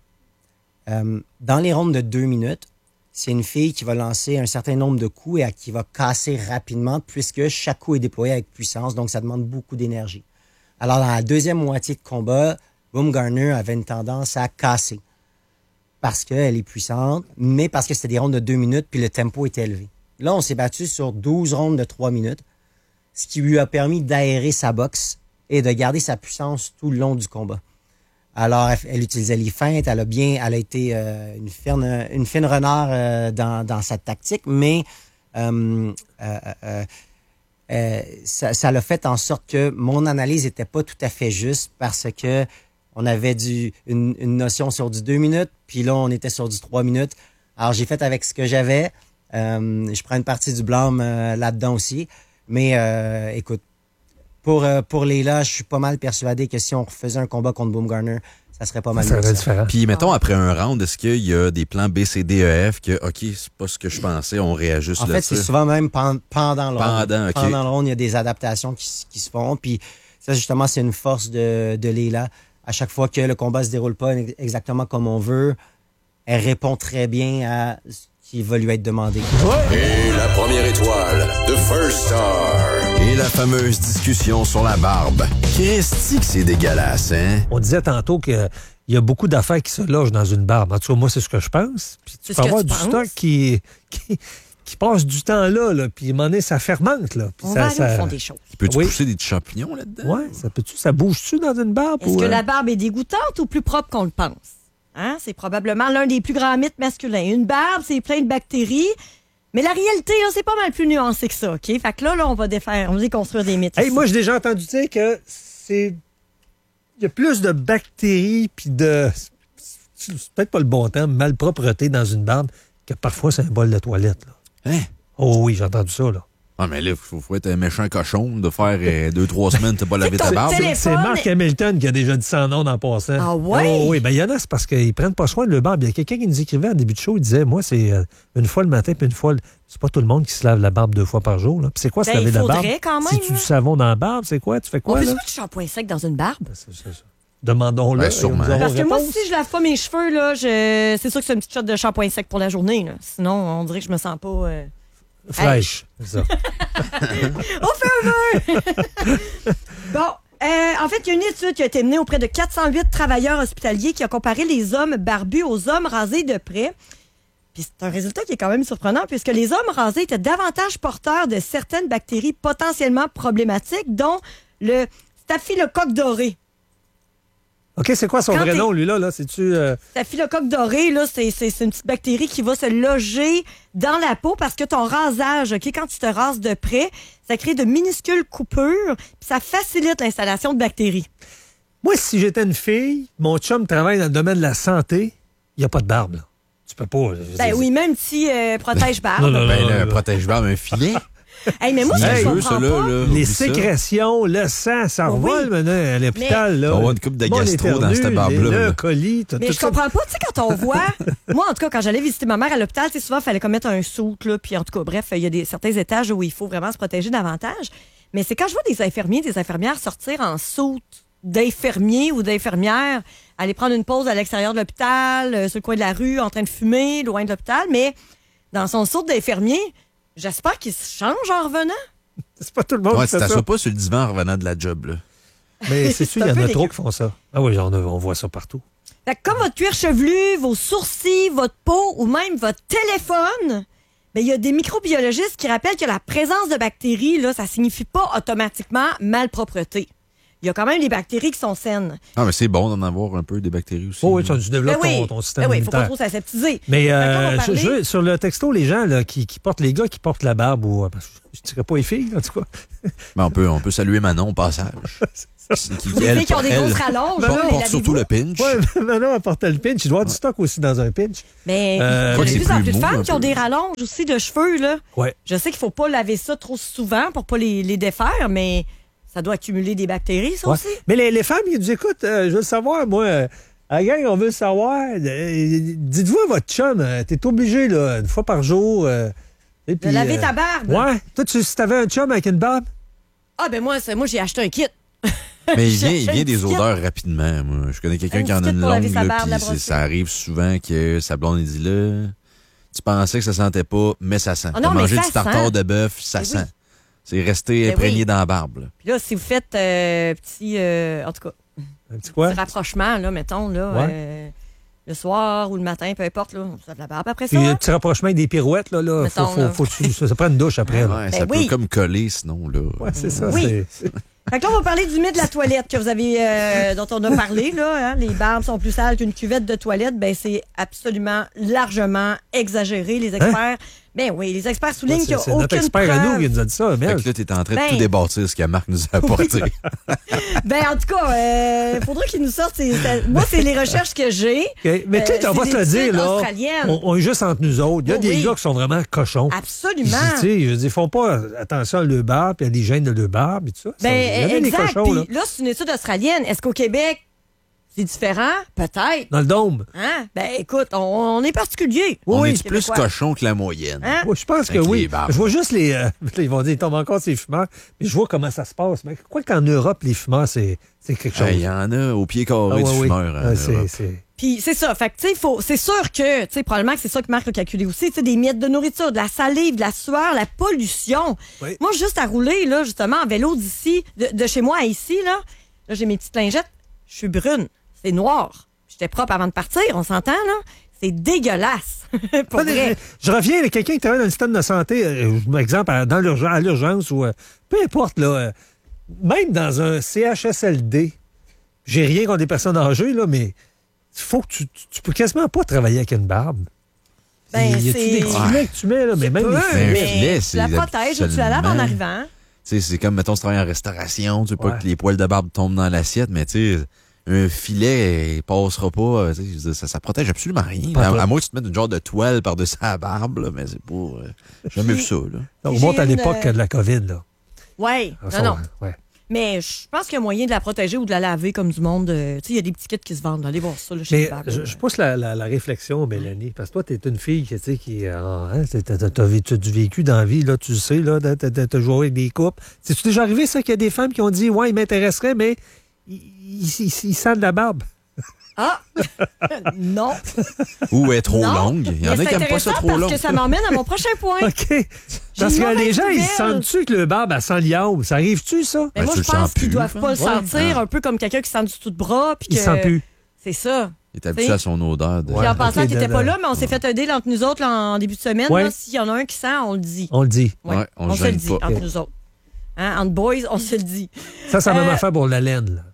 Euh, dans les rondes de deux minutes, c'est une fille qui va lancer un certain nombre de coups et qui va casser rapidement puisque chaque coup est déployé avec puissance, donc ça demande beaucoup d'énergie. Alors, dans la deuxième moitié de combat, Baumgartner avait une tendance à casser parce qu'elle est puissante, mais parce que c'était des rondes de deux minutes puis le tempo était élevé. Là, on s'est battu sur douze rondes de trois minutes, ce qui lui a permis d'aérer sa boxe et de garder sa puissance tout le long du combat. Alors, elle, elle utilisait les feintes, elle a bien, elle a été euh, une fine, une fine renard euh, dans, dans sa tactique, mais euh, euh, euh, euh, ça, ça l'a fait en sorte que mon analyse n'était pas tout à fait juste parce que on avait du, une, une notion sur du deux minutes, puis là, on était sur du trois minutes. Alors, j'ai fait avec ce que j'avais. Euh, je prends une partie du blâme euh, là-dedans aussi. Mais euh, écoute, Pour, euh, pour Léla, je suis pas mal persuadé que si on refaisait un combat contre Baumgartner, ça serait pas mal ça serait différent. Puis, mettons, après un round, est-ce qu'il y a des plans B, C, D, E, F que, OK, c'est pas ce que je pensais, on réajuste en là fait, c'est souvent même pendant, pendant le round. Pendant, OK. Pendant le round, il y a des adaptations qui, qui se font. Puis ça, justement, c'est une force de, de Léla. À chaque fois que le combat se déroule pas exactement comme on veut, elle répond très bien à ce qui va lui être demandé. Et la première étoile, The First Star. Et la fameuse discussion sur la barbe. Christy que c'est dégueulasse, hein? On disait tantôt qu'il y a beaucoup d'affaires qui se logent dans une barbe. En tout cas, moi, c'est ce que je pense. Puis tu peux avoir du penses? stock qui, qui, qui passe du temps là, là puis à un moment donné, ça fermente. Là, puis On ça, va aller ça... au fond des choses. Peux-tu oui. pousser des petits champignons là-dedans? Oui, ça peut-tu, ça bouge-tu dans une barbe? Est-ce ou, que euh... la barbe est dégoûtante ou plus propre qu'on le pense? Hein? C'est probablement l'un des plus grands mythes masculins. Une barbe, c'est plein de bactéries. Mais la réalité, là, c'est pas mal plus nuancé que ça, OK? Fait que là, là on va défaire, on va déconstruire des mythes. Hey, moi, j'ai déjà entendu dire que c'est... Il y a plus de bactéries puis de... C'est peut-être pas le bon terme, malpropreté dans une barbe que parfois c'est un bol de toilette, là. Hein? Oh oui, j'ai entendu ça, là. Ah, mais là, il faut, faut être un méchant cochon de faire euh, deux, trois semaines, t'as pas lavé ta barbe. C'est, c'est Mark Hamilton qui a déjà dit ça en ondes en passant. Ah ouais? Oh oui, ben il y en a, c'est parce qu'ils prennent pas soin de leur barbe. Il y a quelqu'un qui nous écrivait en début de show, il disait, moi, c'est euh, une fois le matin puis une fois... Le... C'est pas tout le monde qui se lave la barbe deux fois par jour, là. Puis c'est quoi, se ben, laver la barbe? Quand même, si tu hein? du savon dans la barbe, c'est quoi? Tu fais quoi, on là? peut-tu du shampoing sec dans une barbe? Ben, c'est, c'est ça. Demandons-le. Ben, sûrement. Parce que moi, si je lave pas mes cheveux, là, je... c'est sûr que c'est une petite shot de shampoing sec pour la journée. Là. Sinon, on dirait que je me sens pas... Euh... fraîche. C'est ça. On fait un vœu! Bon, euh, en fait, il y a une étude qui a été menée auprès de quatre cent huit travailleurs hospitaliers qui a comparé les hommes barbus aux hommes rasés de près. Puis c'est un résultat qui est quand même surprenant puisque les hommes rasés étaient davantage porteurs de certaines bactéries potentiellement problématiques, dont le staphylocoque doré. OK, c'est quoi son Quand vrai t'es... nom, lui, là? là? C'est-tu... Euh... Staphylocoque doré, là, c'est, c'est, c'est une petite bactérie qui va se loger dans la peau parce que ton rasage, OK, quand tu te rases de près, ça crée de minuscules coupures puis ça facilite l'installation de bactéries. Moi, si j'étais une fille, mon chum travaille dans le domaine de la santé, il n'y a pas de barbe, là. Tu peux pas... Ben oui, même si euh, protège-barbe. non, non, non, ben, le protège-barbe, un filet. Hey, mais moi, ce que Hey, je comprends ça, là, pas... là, Les oublie ça. sécrétions, le sang, ça Oui. revole maintenant à l'hôpital. Mais- là. On va avoir une coupe de Bon, gastro les dans cette ternus, barbe-là, les- là. Le colis, tout, Mais tout je ça. comprends pas, tu sais, quand on voit... Moi, en tout cas, quand j'allais visiter ma mère à l'hôpital, tu sais, souvent, il fallait comme mettre un soute, là, puis en tout cas, bref, il y a des, certains étages où il faut vraiment se protéger davantage. Mais c'est quand je vois des infirmiers, des infirmières sortir en soute d'infirmiers ou d'infirmières, aller prendre une pause à l'extérieur de l'hôpital, euh, sur le coin de la rue, en train de fumer, loin de l'hôpital, mais dans son soute d'infirmier, j'espère qu'il se change en revenant. C'est pas tout le monde Ouais, qui tu fait ça. t'assois pas sur le divan en revenant de la job, là. Mais c'est sûr, C'est il y un en peu a trop dégueu. qui font ça. Ah oui, on, a- on voit ça partout. Fait que comme votre cuir chevelu, vos sourcils, votre peau ou même votre téléphone, ben, il y a des microbiologistes qui rappellent que la présence de bactéries, là, ça signifie pas automatiquement malpropreté. Il y a quand même des bactéries qui sont saines. Ah, mais c'est bon d'en avoir un peu des bactéries aussi. Oh oui, tu, tu développes Ben oui. ton, ton système Ben oui, il faut pas immunitaire. trop s'aseptiser. Mais Fait que là, on euh, va je- parler- je- sur le texto, les gens là, qui, qui portent, les gars qui portent la barbe, ou euh, parce que je dirais pas les filles, en tout cas. Mais on peut, on peut saluer Manon au passage. Qui, qui, Les elle, filles qui ont des elle, grosses rallonges, porte- là, les porte surtout le lavez-vous. pinch. Ouais, maintenant, elle portait le pinch. Il doit y avoir du stock aussi dans un pinch. Mais Euh, il y quoi a que de c'est plus en plus plus de mou, femmes un qui ont peu. des rallonges aussi de cheveux, là. Ouais. Je sais qu'il faut pas laver ça trop souvent pour pas les, les défaire, mais ça doit accumuler des bactéries, ça Ouais. aussi. Mais les, les femmes, ils nous écoutent, euh, je veux le savoir, moi. euh, à la gang, on veut le savoir. Euh, dites-vous à votre chum, euh, t'es obligé, là, une fois par jour. euh, et De puis, laver euh, ta barbe. Ouais. Toi, tu, si t'avais un chum avec une barbe, Ah, ben moi, c'est- moi j'ai acheté un kit. Mais il vient, J'ai il un vient des petit kit. odeurs rapidement. Moi. Je connais quelqu'un Un qui en a petit kit une pour laver longue, sa là, barbe, puis la c'est- brosser. ça arrive souvent que sa blonde, il dit là, tu pensais que ça sentait pas, mais ça sent. Ah non, T'as mais mangé ça du tartare sent. de bœuf, ça Ben sent. oui. C'est resté Ben imprégné oui. dans la barbe. là. Puis là, si vous faites euh, petit, euh, en tout cas, un petit quoi? petit rapprochement, là, mettons, là, Ouais. euh, le soir ou le matin, peu importe, là, ça de la barbe après ça. puis un hein? petit rapprochement avec des pirouettes, là, là. Faut, Mettons, faut, là. faut, que tu- ça, ça prend une douche après, là. Ouais, ça Ben oui. peut comme coller sinon. Là. Ouais, c'est ça. Oui. c'est- c'est- Fait que là, on va parler du mythe de la toilette que vous avez, euh, dont on a parlé, là. Hein? Les barbes sont plus sales qu'une cuvette de toilette. Ben, c'est absolument largement exagéré. Les experts, ben oui, les experts soulignent qu'il C'est n'y c'est a notre aucune expert preuve. à nous qui nous a dit ça. Fait Mel. que là, t'es en train de Ben- tout débâtir ce que Marc nous a apporté. Ben, en tout cas, il faudrait qu'ils nous sortent. ces- ces- Moi, c'est les recherches que j'ai. OK. Mais tu sais, Euh, on va c'est te le des dire, études là. australiennes. On, on est juste entre nous autres. Il y a Oh, des oui. gars qui sont vraiment cochons. Absolument. Tu sais, je veux dire, ils font pas attention à leur barbe, puis à l'hygiène de leur barbe et tout ça. Ça, il y en Ben, a des exact. cochons, là. Puis là, c'est une étude australienne. Est-ce qu'au Québec, c'est différent? Peut-être. Dans le dôme. Hein? Ben, écoute, on, on est particulier. On Oui, est plus Québécois. cochon que la moyenne. Hein? Moi, je pense que Avec oui. les barbes. Je vois juste les. euh, ils vont dire, ils tombent encore ces fumeurs. Mais je vois comment ça se passe. Mais quoi qu'en Europe, les fumeurs, c'est c'est quelque chose. Il y en a au pied carré Ah, ouais, du oui. fumeur. en Ah, c'est- Europe. c'est- Puis c'est ça. Fait que, tu sais, faut- c'est sûr que, tu sais, probablement que c'est ça que Marc a calculé aussi. Tu sais, des miettes de nourriture, de la salive, de la sueur, la pollution. Oui. Moi, juste à rouler, là, justement, en vélo d'ici, de, de chez moi à ici, là, là, j'ai mes petites lingettes. Je suis brune. C'est noir. J'étais propre avant de partir, on s'entend, là? C'est dégueulasse. Pour Pas des- vrai. Je reviens à quelqu'un qui travaille dans le système de santé, euh, par exemple, à- dans l'urgence, à l'urgence ou euh, peu importe, là, euh, même dans un C H S L D, j'ai rien contre des personnes âgées, là, mais faut que tu, tu, tu peux quasiment pas travailler avec une barbe. Ben, y a-tu c'est- des petits filets que tu mets, là, mais même Peu, des un filets. mais filet, tu c'est la protèges ou tu la laves en absolument- arrivant. Tu sais, c'est comme, mettons, tu travailles en restauration, tu veux pas Ouais. que les poils de barbe tombent dans l'assiette, mais tu sais, un filet, il passera pas. euh, tu sais, je veux dire, ça, ça protège absolument rien. Pas À, toi. à moins que tu te mettes une genre de toile par-dessus la barbe, là, mais c'est pas. euh, j'ai jamais vu ça, là. On J'ai monte à une, l'époque euh, de la COVID, là. Ouais. Ah, Non, ça, non. ouais. Mais je pense qu'il y a moyen de la protéger ou de la laver comme du monde. euh, Tu sais, il y a des petits kits qui se vendent. Allez voir ça, là, chez les Mais barbes. je, je pousse la, la- la réflexion, Mélanie, parce que toi, tu es une fille qui, tu sais, qui euh, hein, t'as, t'as- t'as vécu du vécu dans la vie, là, tu le sais, là, t'as, t'as- t'as joué avec des couples. C'est-tu déjà arrivé, ça, qu'il y a des femmes qui ont dit, ouais, il m'intéresserait, mais il, il, il- il sent de la barbe? Ah! non. Ou est trop Non. longue. Il y en Mais a qui c'est n'aiment pas ça intéressant trop parce long. que ça m'emmène à mon prochain point. OK. J'ai Parce une que les mauvaise gens, ils nouvelle. sentent-tu que le barbe, elle sent l'iode? Ça arrive-tu, ça? Mais Ben, moi, tu je le pense sens qu'ils plus, doivent pas le ouais. sentir, Ah. un peu comme quelqu'un qui sent du tout de bras. Puis Il que... sent plus. C'est ça. Il est habitué T'sais. à son odeur. De... Puis en passant, ok, tu n'étais de- pas de- là, mais on s'est fait un deal entre nous autres là, en début de semaine. Ouais. là. S'il y en a un qui sent, on le dit. On le dit. Ouais. Ouais, on on se se le gêne dit pas. entre nous autres. Hein, entre boys, on se le dit. Ça, c'est la même Euh, affaire pour la laine, là.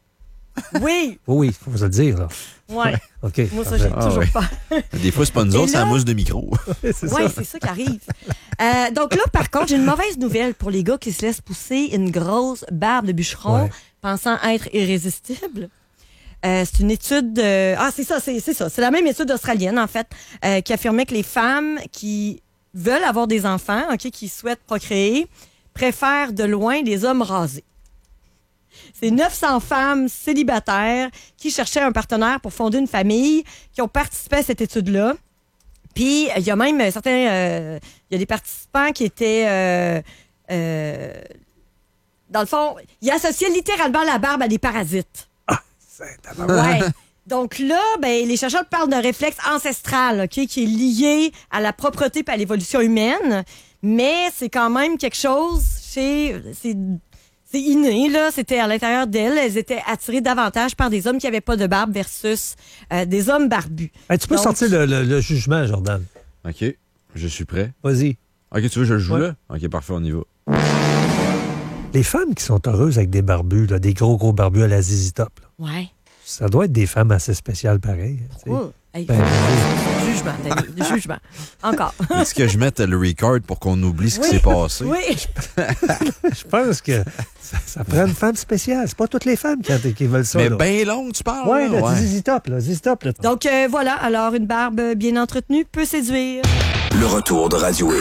Oui, Oui, il faut se le dire, là. ouais. OK. Moi, ça, j'ai Ah, toujours ouais. pas. Des fois, c'est pas nous Et autres, c'est la là- mousse de micro. c'est Oui, ça. c'est ça qui arrive. Euh, donc là, par contre, j'ai une mauvaise nouvelle pour les gars qui se laissent pousser une grosse barbe de bûcheron Ouais. pensant être irrésistible. Euh, c'est une étude de... Ah, c'est ça, c'est, c'est ça. C'est la même étude australienne, en fait, euh, qui affirmait que les femmes qui veulent avoir des enfants, OK, qui souhaitent procréer, préfèrent de loin les hommes rasés. C'est neuf cents femmes célibataires qui cherchaient un partenaire pour fonder une famille qui ont participé à cette étude-là. Puis, il y a même certains... Euh, il y a des participants qui étaient... Euh, euh, dans le fond, ils associaient littéralement la barbe à des parasites. Ah, c'est ouais. Donc là, ben, les chercheurs parlent d'un réflexe ancestral, OK, qui est lié à la propreté et à l'évolution humaine. Mais c'est quand même quelque chose chez... C'est, c'est inné, là. C'était à l'intérieur d'elles. Elles étaient attirées davantage par des hommes qui n'avaient pas de barbe versus euh, des hommes barbus. Hey, tu peux Donc, sortir le, le, le jugement, Jordan. OK. Je suis prêt. Vas-y. OK, tu veux que je le joue ouais. là? OK, parfait, on y va. Les femmes qui sont heureuses avec des barbus, là, des gros, gros barbus à la Zizi Top, là, ouais. ça doit être des femmes assez spéciales, pareil. Oh. Hey, ben, jugement, Danny, jugement. Encore. Est-ce que je mette le record pour qu'on oublie ce oui, qui s'est passé? Oui. Je pense que ça, ça prend une femme spéciale. C'est pas toutes les femmes qui, qui veulent ça. Mais bien longue, tu parles? Ouais, là, là, ouais. Zizi Top, là, Zizi Top, là. Donc, euh, voilà. Alors, une barbe bien entretenue peut séduire. Le retour de Radio